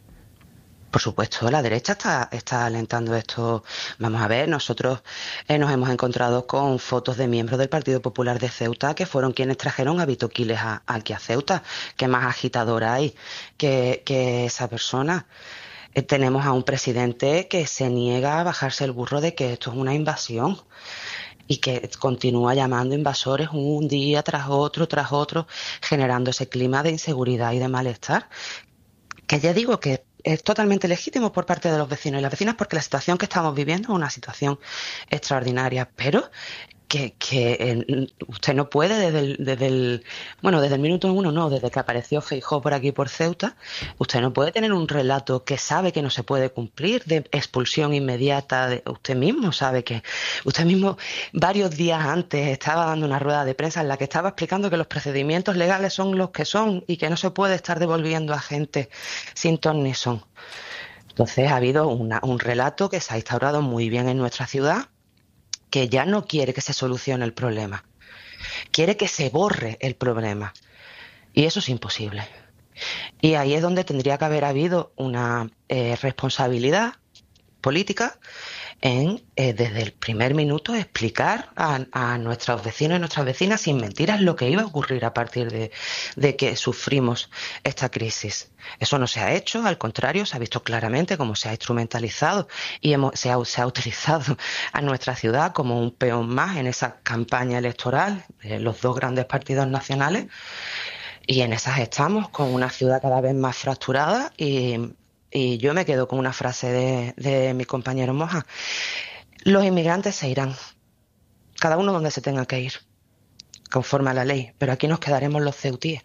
Por supuesto, la derecha está, está alentando esto. Vamos a ver, nosotros eh, nos hemos encontrado con fotos de miembros del Partido Popular de Ceuta que fueron quienes trajeron a Vito Quiles a, aquí a Ceuta. ¿Qué más agitadora hay que, que esa persona? Eh, tenemos a un presidente que se niega a bajarse el burro de que esto es una invasión y que continúa llamando invasores un día tras otro, tras otro, generando ese clima de inseguridad y de malestar. Que ya digo que es totalmente legítimo por parte de los vecinos y las vecinas porque la situación que estamos viviendo es una situación extraordinaria, pero que, que eh, usted no puede desde el, desde el, bueno, desde el minuto uno no, desde que apareció Feijóo por aquí por Ceuta, usted no puede tener un relato que sabe que no se puede cumplir de expulsión inmediata, de, usted mismo sabe que, usted mismo varios días antes estaba dando una rueda de prensa en la que estaba explicando que los procedimientos legales son los que son y que no se puede estar devolviendo a gente sin ton ni son. Entonces ha habido una, un relato que se ha instaurado muy bien en nuestra ciudad, que ya no quiere que se solucione el problema, quiere que se borre el problema. Y eso es imposible. Y ahí es donde tendría que haber habido una eh, responsabilidad política en, eh, desde el primer minuto, explicar a, a nuestros vecinos y nuestras vecinas sin mentiras lo que iba a ocurrir a partir de, de que sufrimos esta crisis. Eso no se ha hecho, al contrario, se ha visto claramente cómo se ha instrumentalizado y hemos, se, ha, se ha utilizado a nuestra ciudad como un peón más en esa campaña electoral de los dos grandes partidos nacionales. Y en esas estamos, con una ciudad cada vez más fracturada y... Y yo me quedo con una frase de, de mi compañero Moja. Los inmigrantes se irán, cada uno donde se tenga que ir, conforme a la ley, pero aquí nos quedaremos los ceutíes.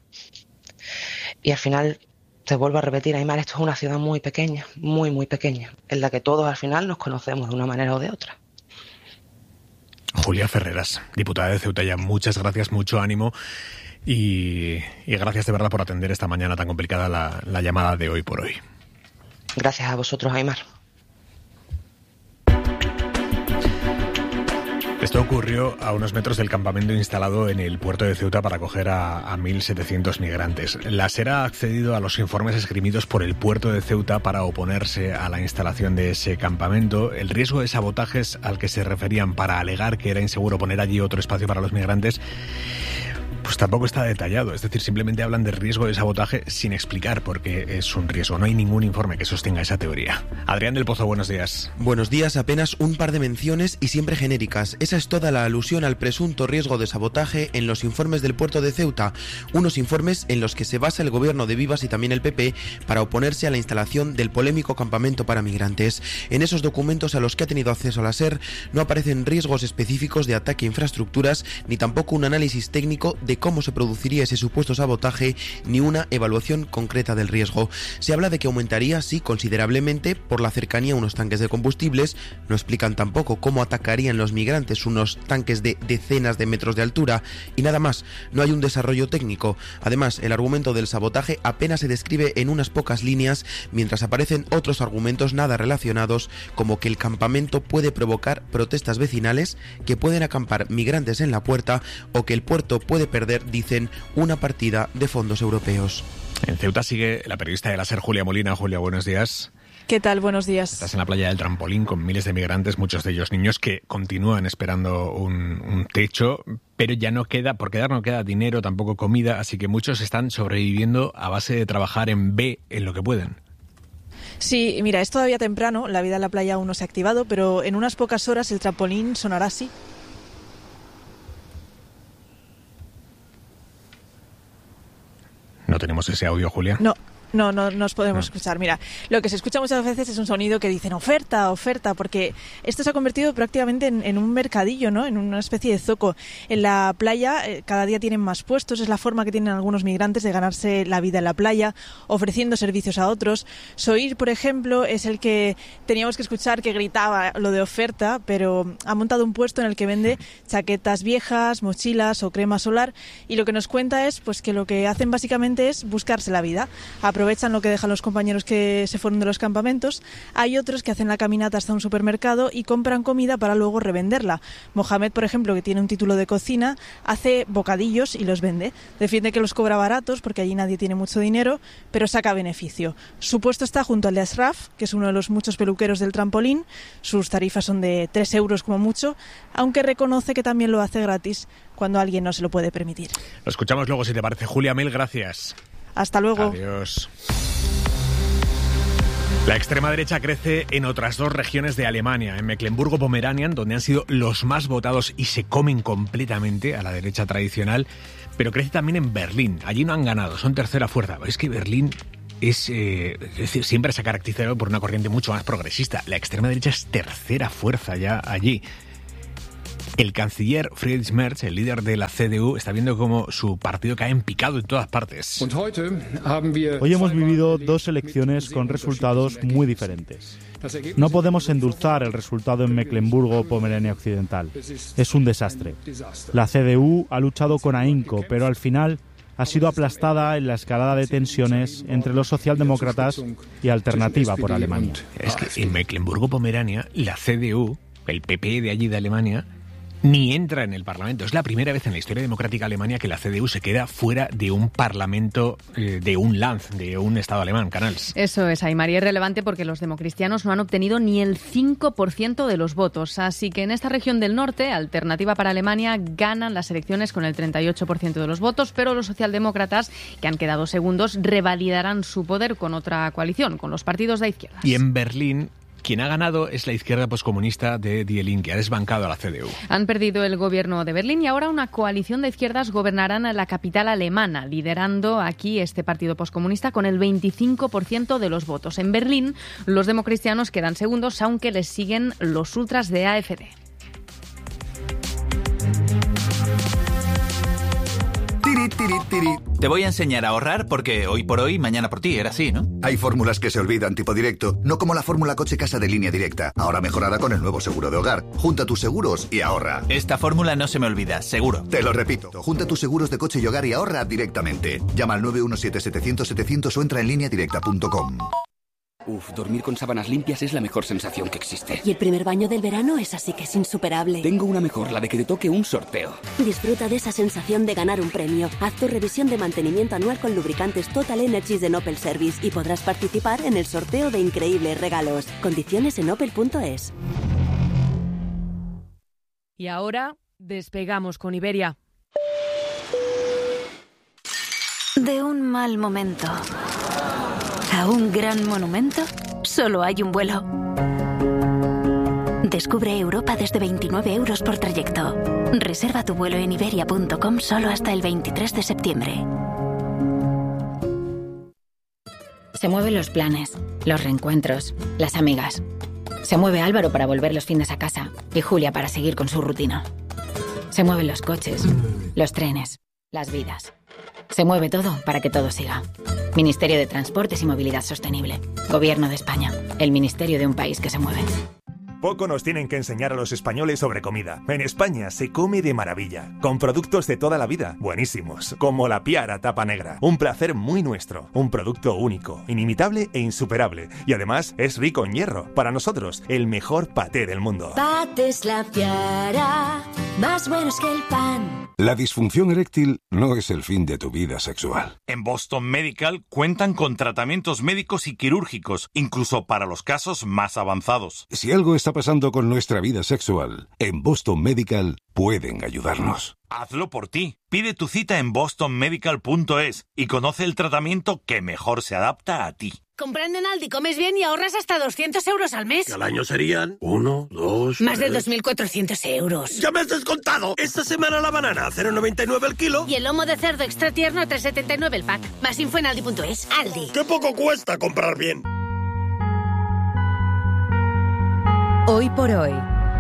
Y al final, te vuelvo a repetir, Aymar, esto es una ciudad muy pequeña, muy, muy pequeña, en la que todos al final nos conocemos de una manera o de otra. Julia Ferreras, diputada de Ceuta, ya muchas gracias, mucho ánimo y, y gracias de verdad por atender esta mañana tan complicada la, la llamada de Hoy por Hoy. Gracias a vosotros, Aymar. Esto ocurrió a unos metros del campamento instalado en el puerto de Ceuta para acoger a, a mil setecientos migrantes. La SER ha accedido a los informes esgrimidos por el puerto de Ceuta para oponerse a la instalación de ese campamento. El riesgo de sabotajes al que se referían para alegar que era inseguro poner allí otro espacio para los migrantes, pues tampoco está detallado. Es decir, simplemente hablan de riesgo de sabotaje sin explicar por qué es un riesgo. No hay ningún informe que sostenga esa teoría. Adrián del Pozo, buenos días. Buenos días, apenas un par de menciones y siempre genéricas. Esa es toda la alusión al presunto riesgo de sabotaje en los informes del puerto de Ceuta. Unos informes en los que se basa el gobierno de Vivas y también el P P para oponerse a la instalación del polémico campamento para migrantes. En esos documentos a los que ha tenido acceso la SER no aparecen riesgos específicos de ataque a infraestructuras ni tampoco un análisis técnico de cómo se produciría ese supuesto sabotaje ni una evaluación concreta del riesgo. Se habla de que aumentaría, sí, considerablemente por la cercanía a unos tanques de combustibles. No explican tampoco cómo atacarían los migrantes unos tanques de decenas de metros de altura y nada más. No hay un desarrollo técnico. Además, el argumento del sabotaje apenas se describe en unas pocas líneas, mientras aparecen otros argumentos nada relacionados, como que el campamento puede provocar protestas vecinales, que pueden acampar migrantes en la puerta o que el puerto puede perder, dicen, una partida de fondos europeos. En Ceuta sigue la periodista de la SER, Julia Molina. Julia, buenos días. ¿Qué tal? Buenos días. Estás en la playa del Trampolín con miles de migrantes, muchos de ellos niños, que continúan esperando un, un techo, pero ya no queda, por quedar no queda dinero, tampoco comida, así que muchos están sobreviviendo a base de trabajar en B, en lo que pueden. Sí, mira, es todavía temprano, la vida en la playa aún no se ha activado, pero en unas pocas horas el trampolín sonará así. ¿No tenemos ese audio, Julia? No, No, no nos podemos no. escuchar. Mira, lo que se escucha muchas veces es un sonido que dicen oferta, oferta, porque esto se ha convertido prácticamente en, en un mercadillo, ¿no? En una especie de zoco. En la playa eh, cada día tienen más puestos, es la forma que tienen algunos migrantes de ganarse la vida en la playa, ofreciendo servicios a otros. Soir, por ejemplo, es el que teníamos que escuchar que gritaba lo de oferta, pero ha montado un puesto en el que vende chaquetas viejas, mochilas o crema solar, y lo que nos cuenta es pues que lo que hacen básicamente es buscarse la vida. Aprovechan lo que dejan los compañeros que se fueron de los campamentos. Hay otros que hacen la caminata hasta un supermercado y compran comida para luego revenderla. Mohamed, por ejemplo, que tiene un título de cocina, hace bocadillos y los vende. Defiende que los cobra baratos porque allí nadie tiene mucho dinero, pero saca beneficio. Su puesto está junto al de Ashraf, que es uno de los muchos peluqueros del trampolín. Sus tarifas son de tres euros como mucho, aunque reconoce que también lo hace gratis cuando alguien no se lo puede permitir. Lo escuchamos luego si te parece. Julia, mil gracias. Hasta luego. Adiós. La extrema derecha crece en otras dos regiones de Alemania, en Mecklemburgo-Pomerania, donde han sido los más votados y se comen completamente a la derecha tradicional, pero crece también en Berlín. Allí no han ganado, son tercera fuerza. Es que Berlín es, eh, es decir, siempre se ha caracterizado por una corriente mucho más progresista. La extrema derecha es tercera fuerza ya allí. El canciller Friedrich Merz, el líder de la C D U, está viendo cómo su partido cae en picado en todas partes. Hoy hemos vivido dos elecciones con resultados muy diferentes. No podemos endulzar el resultado en Mecklemburgo-Pomerania Occidental. Es un desastre. La C D U ha luchado con ahínco, pero al final ha sido aplastada en la escalada de tensiones entre los socialdemócratas y Alternativa por Alemania. Es que en Mecklemburgo-Pomerania, la C D U, el P P de allí de Alemania, ni entra en el Parlamento. Es la primera vez en la historia democrática de Alemania que la C D U se queda fuera de un Parlamento, eh, de un Land, de un Estado alemán, Canals. Eso es, Aymar, y es relevante porque los democristianos no han obtenido ni el cinco por ciento de los votos. Así que en esta región del norte, Alternativa para Alemania ganan las elecciones con el treinta y ocho por ciento de los votos, pero los socialdemócratas, que han quedado segundos, revalidarán su poder con otra coalición, con los partidos de izquierda. Y en Berlín, quien ha ganado es la izquierda poscomunista de Die Linke, ha desbancado a la C D U. Han perdido el gobierno de Berlín y ahora una coalición de izquierdas gobernarán la capital alemana, liderando aquí este partido poscomunista con el veinticinco por ciento de los votos. En Berlín, los democristianos quedan segundos, aunque les siguen los ultras de A F D. Tiri, tiri, tiri. Te voy a enseñar a ahorrar porque hoy por hoy, mañana por ti, era así, ¿no? Hay fórmulas que se olvidan tipo directo, no como la fórmula coche-casa de Línea Directa, ahora mejorada con el nuevo seguro de hogar. Junta tus seguros y ahorra. Esta fórmula no se me olvida, seguro. Te lo repito, junta tus seguros de coche y hogar y ahorra directamente. Llama al nueve uno siete, setecientos, setecientos o entra en línea directa punto com. Uf, dormir con sábanas limpias es la mejor sensación que existe. Y el primer baño del verano es así que es insuperable. Tengo una mejor, la de que te toque un sorteo. Disfruta de esa sensación de ganar un premio. Haz tu revisión de mantenimiento anual con lubricantes Total Energies de Opel Service y podrás participar en el sorteo de increíbles regalos. Condiciones en opel punto es. Y ahora despegamos con Iberia. De un mal momento a un gran monumento, solo hay un vuelo. Descubre Europa desde veintinueve euros por trayecto. Reserva tu vuelo en iberia punto com solo hasta el veintitrés de septiembre. Se mueven los planes, los reencuentros, las amigas. Se mueve Álvaro para volver los fines a casa y Julia para seguir con su rutina. Se mueven los coches, los trenes, las vidas. Se mueve todo para que todo siga. Ministerio de Transportes y Movilidad Sostenible. Gobierno de España. El ministerio de un país que se mueve. Poco nos tienen que enseñar a los españoles sobre comida. En España se come de maravilla, con productos de toda la vida, buenísimos, como la Piara Tapa Negra. Un placer muy nuestro, un producto único, inimitable e insuperable. Y además es rico en hierro. Para nosotros, el mejor paté del mundo. Patés La Piara, más buenos que el pan. La disfunción eréctil no es el fin de tu vida sexual. En Boston Medical cuentan con tratamientos médicos y quirúrgicos, incluso para los casos más avanzados. Si algo está pasando con nuestra vida sexual, en Boston Medical pueden ayudarnos. Hazlo por ti. Pide tu cita en boston medical punto es y conoce el tratamiento que mejor se adapta a ti. Comprando en Aldi comes bien y ahorras hasta doscientos euros al mes. Que al año serían uno, dos... Más de dos mil cuatrocientos euros. ¡Ya me has descontado! Esta semana la banana a cero coma noventa y nueve el kilo. Y el lomo de cerdo extra tierno a tres coma setenta y nueve el pack. Más info en aldi punto es. Aldi. ¡Qué poco cuesta comprar bien! Hoy por hoy.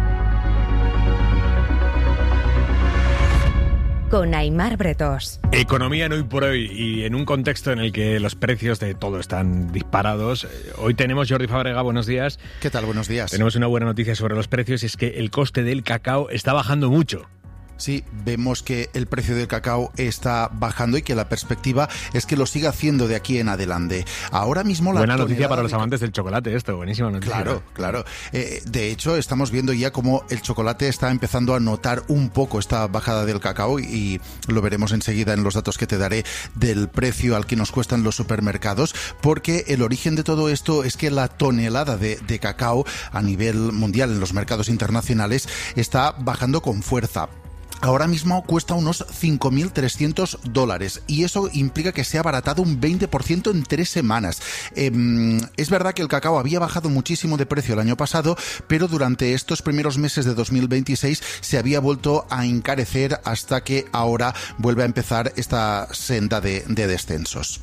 Con Aimar Bretós. Economía en Hoy por Hoy, y en un contexto en el que los precios de todo están disparados. Hoy tenemos, Jordi Fábrega, buenos días. ¿Qué tal? Buenos días. Tenemos una buena noticia sobre los precios, y es que el coste del cacao está bajando mucho. Sí, vemos que el precio del cacao está bajando y que la perspectiva es que lo siga haciendo de aquí en adelante. Ahora mismo la Buena noticia para los amantes del chocolate esto, buenísima noticia. Claro, claro. Eh, de hecho, estamos viendo ya cómo el chocolate está empezando a notar un poco esta bajada del cacao, y lo veremos enseguida en los datos que te daré del precio al que nos cuestan los supermercados, porque el origen de todo esto es que la tonelada de, de cacao a nivel mundial en los mercados internacionales está bajando con fuerza. Ahora mismo cuesta unos cinco mil trescientos dólares, y eso implica que se ha abaratado un veinte por ciento en tres semanas. Eh, es verdad que el cacao había bajado muchísimo de precio el año pasado, pero durante estos primeros meses de dos mil veintiséis se había vuelto a encarecer hasta que ahora vuelve a empezar esta senda de, de descensos.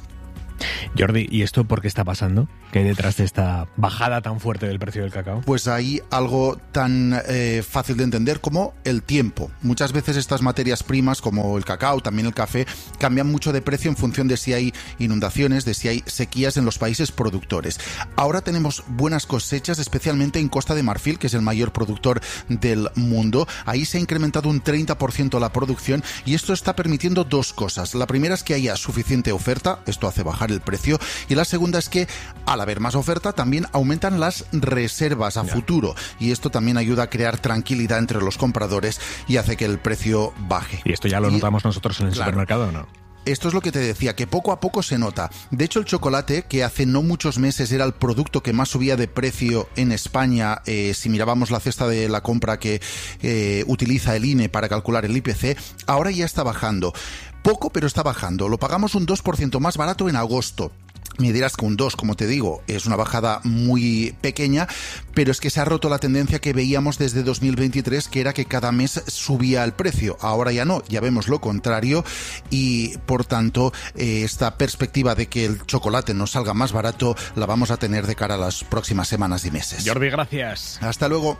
Jordi, ¿y esto por qué está pasando? ¿Qué hay detrás de esta bajada tan fuerte del precio del cacao? Pues hay algo tan eh, fácil de entender como el tiempo. Muchas veces estas materias primas, como el cacao, también el café, cambian mucho de precio en función de si hay inundaciones, de si hay sequías en los países productores. Ahora tenemos buenas cosechas, especialmente en Costa de Marfil, que es el mayor productor del mundo. Ahí se ha incrementado un treinta por ciento la producción, y esto está permitiendo dos cosas. La primera es que haya suficiente oferta, esto hace bajar el precio, y la segunda es que al haber más oferta también aumentan las reservas a futuro, y esto también ayuda a crear tranquilidad entre los compradores y hace que el precio baje. ¿Y esto ya lo y, notamos nosotros en el claro, supermercado o no? Esto es lo que te decía, que poco a poco se nota. De hecho, el chocolate, que hace no muchos meses era el producto que más subía de precio en España, eh, si mirábamos la cesta de la compra que eh, utiliza el I N E para calcular el I P C, ahora ya está bajando. Poco, pero está bajando. Lo pagamos un dos por ciento más barato en agosto. Me dirás que un dos, como te digo, es una bajada muy pequeña, pero es que se ha roto la tendencia que veíamos desde dos mil veintitrés, que era que cada mes subía el precio. Ahora ya no, ya vemos lo contrario, y por tanto eh, esta perspectiva de que el chocolate nos salga más barato la vamos a tener de cara a las próximas semanas y meses. Jordi, gracias. Hasta luego.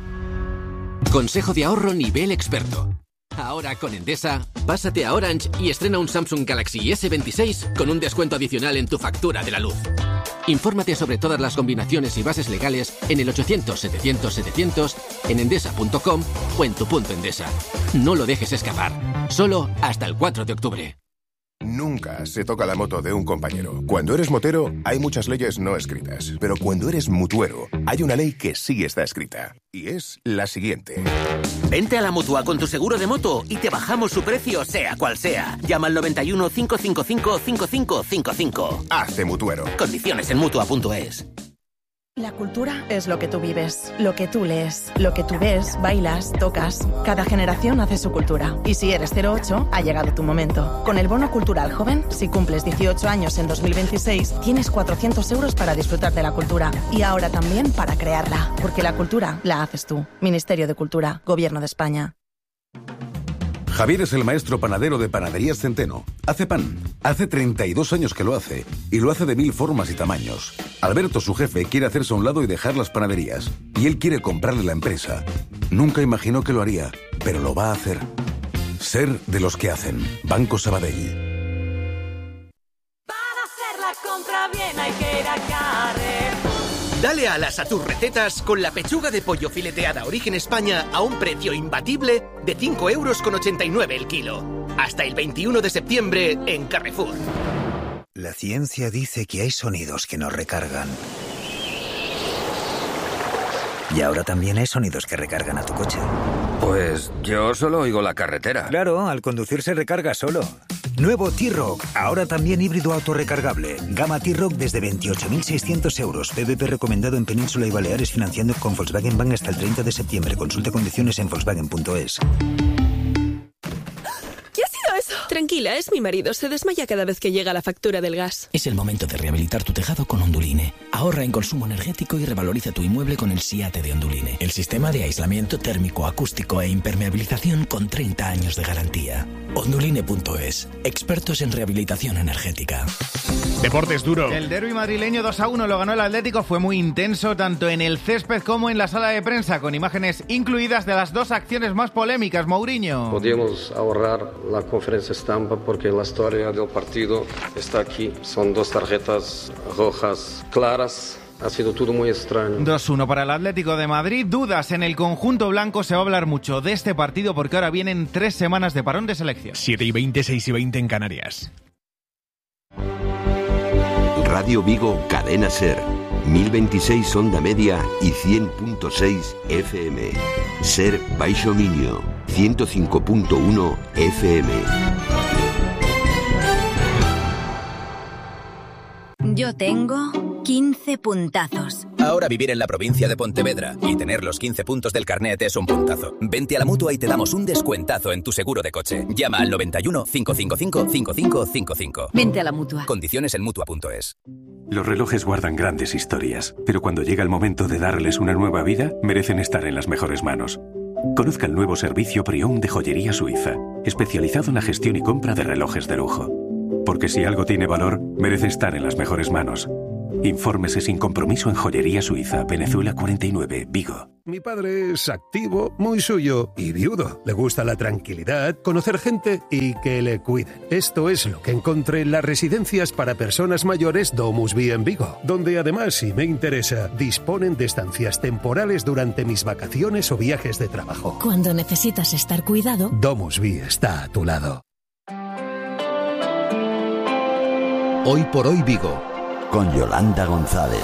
Consejo de ahorro nivel experto. Ahora con Endesa, pásate a Orange y estrena un Samsung Galaxy ese veintiséis con un descuento adicional en tu factura de la luz. Infórmate sobre todas las combinaciones y bases legales en el ochocientos setecientos setecientos, en endesa punto com o en tu punto Endesa. No lo dejes escapar. Solo hasta el cuatro de octubre. Nunca se toca la moto de un compañero. Cuando eres motero, hay muchas leyes no escritas. Pero cuando eres mutuero, hay una ley que sí está escrita. Y es la siguiente. Vente a la Mutua con tu seguro de moto y te bajamos su precio, sea cual sea. Llama al noventa y uno, cinco cinco cinco, cinco cinco cinco cinco. Hazte mutuero. Condiciones en mutua punto es. La cultura es lo que tú vives, lo que tú lees, lo que tú ves, bailas, tocas. Cada generación hace su cultura. Y si eres cero ocho, ha llegado tu momento. Con el Bono Cultural Joven, si cumples dieciocho años en dos mil veintiséis, tienes cuatrocientos euros para disfrutar de la cultura. Y ahora también para crearla. Porque la cultura la haces tú. Ministerio de Cultura, Gobierno de España. Javier es el maestro panadero de Panaderías Centeno. Hace pan. Hace treinta y dos años que lo hace. Y lo hace de mil formas y tamaños. Alberto, su jefe, quiere hacerse a un lado y dejar las panaderías. Y él quiere comprarle la empresa. Nunca imaginó que lo haría, pero lo va a hacer. Ser de los que hacen. Banco Sabadell. Para hacer la compra bien hay que ir a Carrefour. Dale alas a tus recetas con la pechuga de pollo fileteada Origen España a un precio imbatible de cinco euros con ochenta y nueve el kilo. Hasta el veintiuno de septiembre en Carrefour. La ciencia dice que hay sonidos que nos recargan. Y ahora también hay sonidos que recargan a tu coche. Pues yo solo oigo la carretera. Claro, al conducir se recarga solo. Nuevo T-Roc, ahora también híbrido autorrecargable. Gama T-Roc desde veintiocho mil seiscientos euros. P V P recomendado en Península y Baleares, financiando con Volkswagen Bank hasta el treinta de septiembre. Consulta condiciones en volkswagen punto es. ¿Qué ha sido eso? Tranquila, es mi marido. Se desmaya cada vez que llega la factura del gas. Es el momento de rehabilitar tu tejado con Onduline. Ahorra en consumo energético y revaloriza tu inmueble con el SIATE de Onduline. El sistema de aislamiento térmico, acústico e impermeabilización con treinta años de garantía. Onduline punto es. Expertos en rehabilitación energética. Deportes duro. El derbi madrileño dos a uno lo ganó el Atlético. Fue muy intenso tanto en el césped como en la sala de prensa, con imágenes incluidas de las dos acciones más polémicas. Mourinho. Podíamos ahorrar la conferencia estampa porque la historia del partido está aquí. Son dos tarjetas rojas claras. Ha sido todo muy extraño. dos uno para el Atlético de Madrid. Dudas en el conjunto blanco. Se va a hablar mucho de este partido porque ahora vienen tres semanas de parón de selección. siete y veinte, seis y veinte en Canarias. Radio Vigo, Cadena Ser. mil veintiséis onda media y cien punto seis F M. Ser Baixo Miño, ciento cinco punto uno F M. Yo tengo quince puntazos. Ahora vivir en la provincia de Pontevedra y tener los quince puntos del carnet es un puntazo. Vente a la Mutua y te damos un descuentazo en tu seguro de coche. Llama al noventa y uno, cinco cinco cinco, cinco cinco cinco cinco. Vente a la Mutua. Condiciones en Mutua punto es. Los relojes guardan grandes historias, pero cuando llega el momento de darles una nueva vida, merecen estar en las mejores manos. Conozca el nuevo servicio Prión de Joyería Suiza, especializado en la gestión y compra de relojes de lujo. Porque si algo tiene valor, merece estar en las mejores manos. Infórmese sin compromiso en Joyería Suiza, Venezuela cuarenta y nueve, Vigo. Mi padre es activo, muy suyo y viudo. Le gusta la tranquilidad, conocer gente y que le cuiden. Esto es lo que encontré en las residencias para personas mayores DomusVi en Vigo, donde además, si me interesa, disponen de estancias temporales durante mis vacaciones o viajes de trabajo. Cuando necesitas estar cuidado, DomusVi está a tu lado. Hoy por hoy Vigo, con Yolanda González.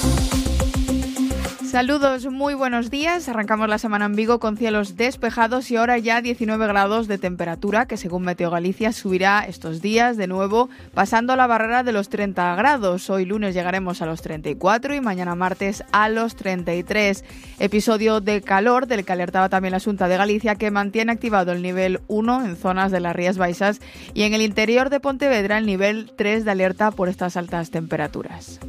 Saludos, muy buenos días. Arrancamos la semana en Vigo con cielos despejados y ahora ya diecinueve grados de temperatura, que según Meteo Galicia subirá estos días de nuevo, pasando la barrera de los treinta grados. Hoy lunes llegaremos a los treinta y cuatro y mañana martes a los treinta y tres. Episodio de calor del que alertaba también la Xunta de Galicia, que mantiene activado el nivel uno en zonas de las Rías Baixas y en el interior de Pontevedra el nivel tres de alerta por estas altas temperaturas.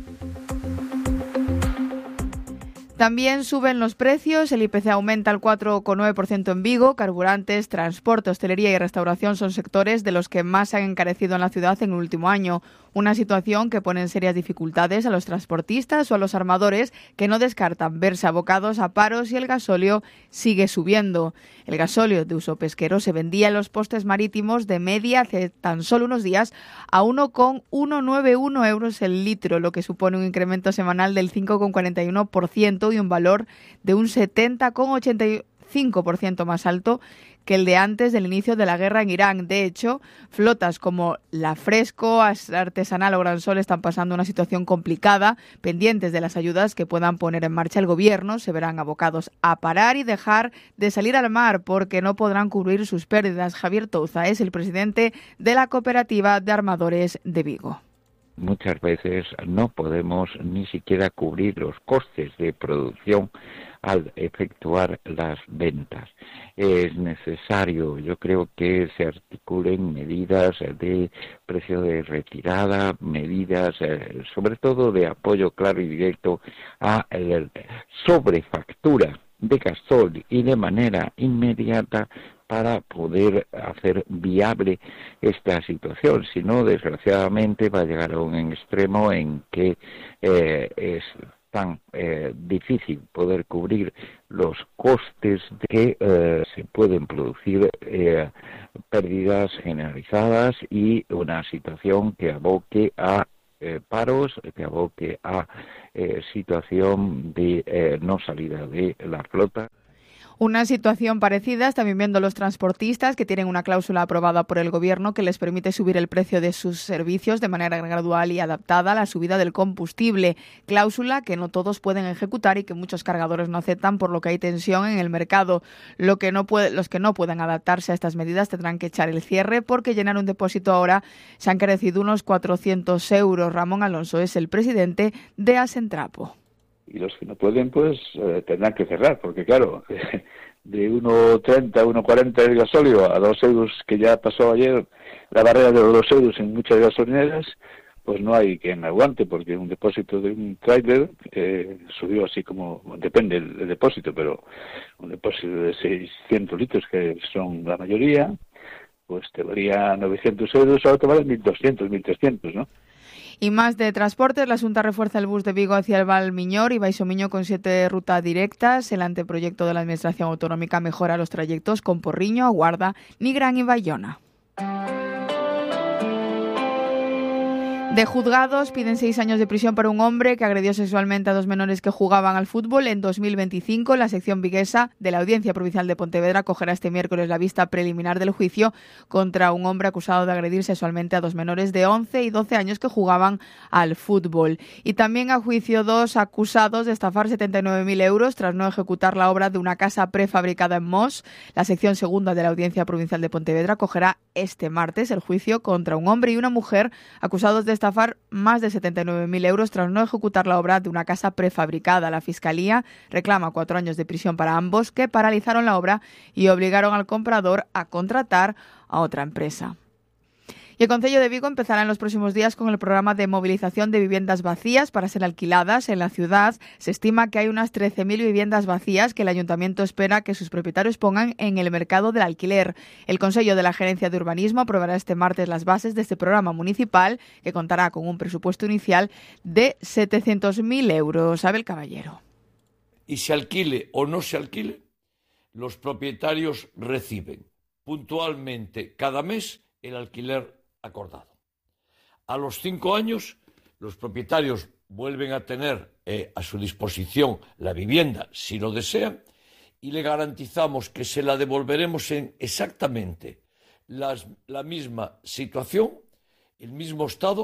También suben los precios, el I P C aumenta al cuatro coma nueve por ciento en Vigo, carburantes, transporte, hostelería y restauración son sectores de los que más se han encarecido en la ciudad en el último año. Una situación que pone en serias dificultades a los transportistas o a los armadores, que no descartan verse abocados a paros, y el gasóleo sigue subiendo. El gasóleo de uso pesquero se vendía en los postes marítimos de media hace tan solo unos días a uno coma ciento noventa y uno euros el litro, lo que supone un incremento semanal del cinco coma cuarenta y uno por ciento y un valor de un setenta coma ochenta y cinco por ciento más alto que el de antes del inicio de la guerra en Irán. De hecho, flotas como la Fresco, Artesanal o Gran Sol están pasando una situación complicada, pendientes de las ayudas que puedan poner en marcha el gobierno. Se verán abocados a parar y dejar de salir al mar porque no podrán cubrir sus pérdidas. Javier Touza es el presidente de la Cooperativa de Armadores de Vigo. Muchas veces no podemos ni siquiera cubrir los costes de producción al efectuar las ventas. Es necesario, yo creo, que se articulen medidas de precio de retirada, medidas eh, sobre todo de apoyo claro y directo a la sobrefactura de gasol y de manera inmediata para poder hacer viable esta situación. Si no, desgraciadamente va a llegar a un extremo en que eh, es tan eh, difícil poder cubrir los costes de que eh, se pueden producir eh, pérdidas generalizadas y una situación que aboque a eh, paros, que aboque a eh, situación de eh, no salida de la flota. Una situación parecida están viviendo los transportistas, que tienen una cláusula aprobada por el Gobierno que les permite subir el precio de sus servicios de manera gradual y adaptada a la subida del combustible. Cláusula que no todos pueden ejecutar y que muchos cargadores no aceptan, por lo que hay tensión en el mercado. Lo que no puede, los que no puedan adaptarse a estas medidas tendrán que echar el cierre, porque llenar un depósito ahora se han carecido unos cuatrocientos euros. Ramón Alonso es el presidente de Asentrapo. Y los que no pueden, pues eh, tendrán que cerrar, porque claro, de uno treinta, uno cuarenta el gasóleo a dos euros, que ya pasó ayer la barrera de los dos euros en muchas gasolineras, pues no hay quien aguante, porque un depósito de un tráiler eh, subió así como, depende el, el depósito, pero un depósito de seiscientos litros, que son la mayoría, pues te valía novecientos euros, ahora te vale mil doscientos, mil trescientos, ¿no? Y más de transportes, la Xunta refuerza el bus de Vigo hacia el Valmiñor y Baixomiño con siete rutas directas. El anteproyecto de la Administración Autonómica mejora los trayectos con Porriño, Aguarda, Nigrán y Bayona. De juzgados piden seis años de prisión para un hombre que agredió sexualmente a dos menores que jugaban al fútbol en dos mil veinticinco. La sección viguesa de la Audiencia Provincial de Pontevedra acogerá este miércoles la vista preliminar del juicio contra un hombre acusado de agredir sexualmente a dos menores de once y doce años que jugaban al fútbol. Y también a juicio dos acusados de estafar setenta y nueve mil euros tras no ejecutar la obra de una casa prefabricada en Mos. La sección segunda de la Audiencia Provincial de Pontevedra acogerá este martes el juicio contra un hombre y una mujer acusados de estafar más de setenta y nueve mil euros tras no ejecutar la obra de una casa prefabricada. La Fiscalía reclama cuatro años de prisión para ambos, que paralizaron la obra y obligaron al comprador a contratar a otra empresa. Y el Concello de Vigo empezará en los próximos días con el programa de movilización de viviendas vacías para ser alquiladas en la ciudad. Se estima que hay unas trece mil viviendas vacías que el Ayuntamiento espera que sus propietarios pongan en el mercado del alquiler. El Consello de la Gerencia de Urbanismo aprobará este martes las bases de este programa municipal, que contará con un presupuesto inicial de setecientos mil euros. Abel Caballero. Y se alquile o no se alquile, los propietarios reciben puntualmente cada mes el alquiler acordado. A los cinco años, los propietarios vuelven a tener eh, a su disposición la vivienda, si lo desean, y le garantizamos que se la devolveremos en exactamente las, la misma situación, el mismo estado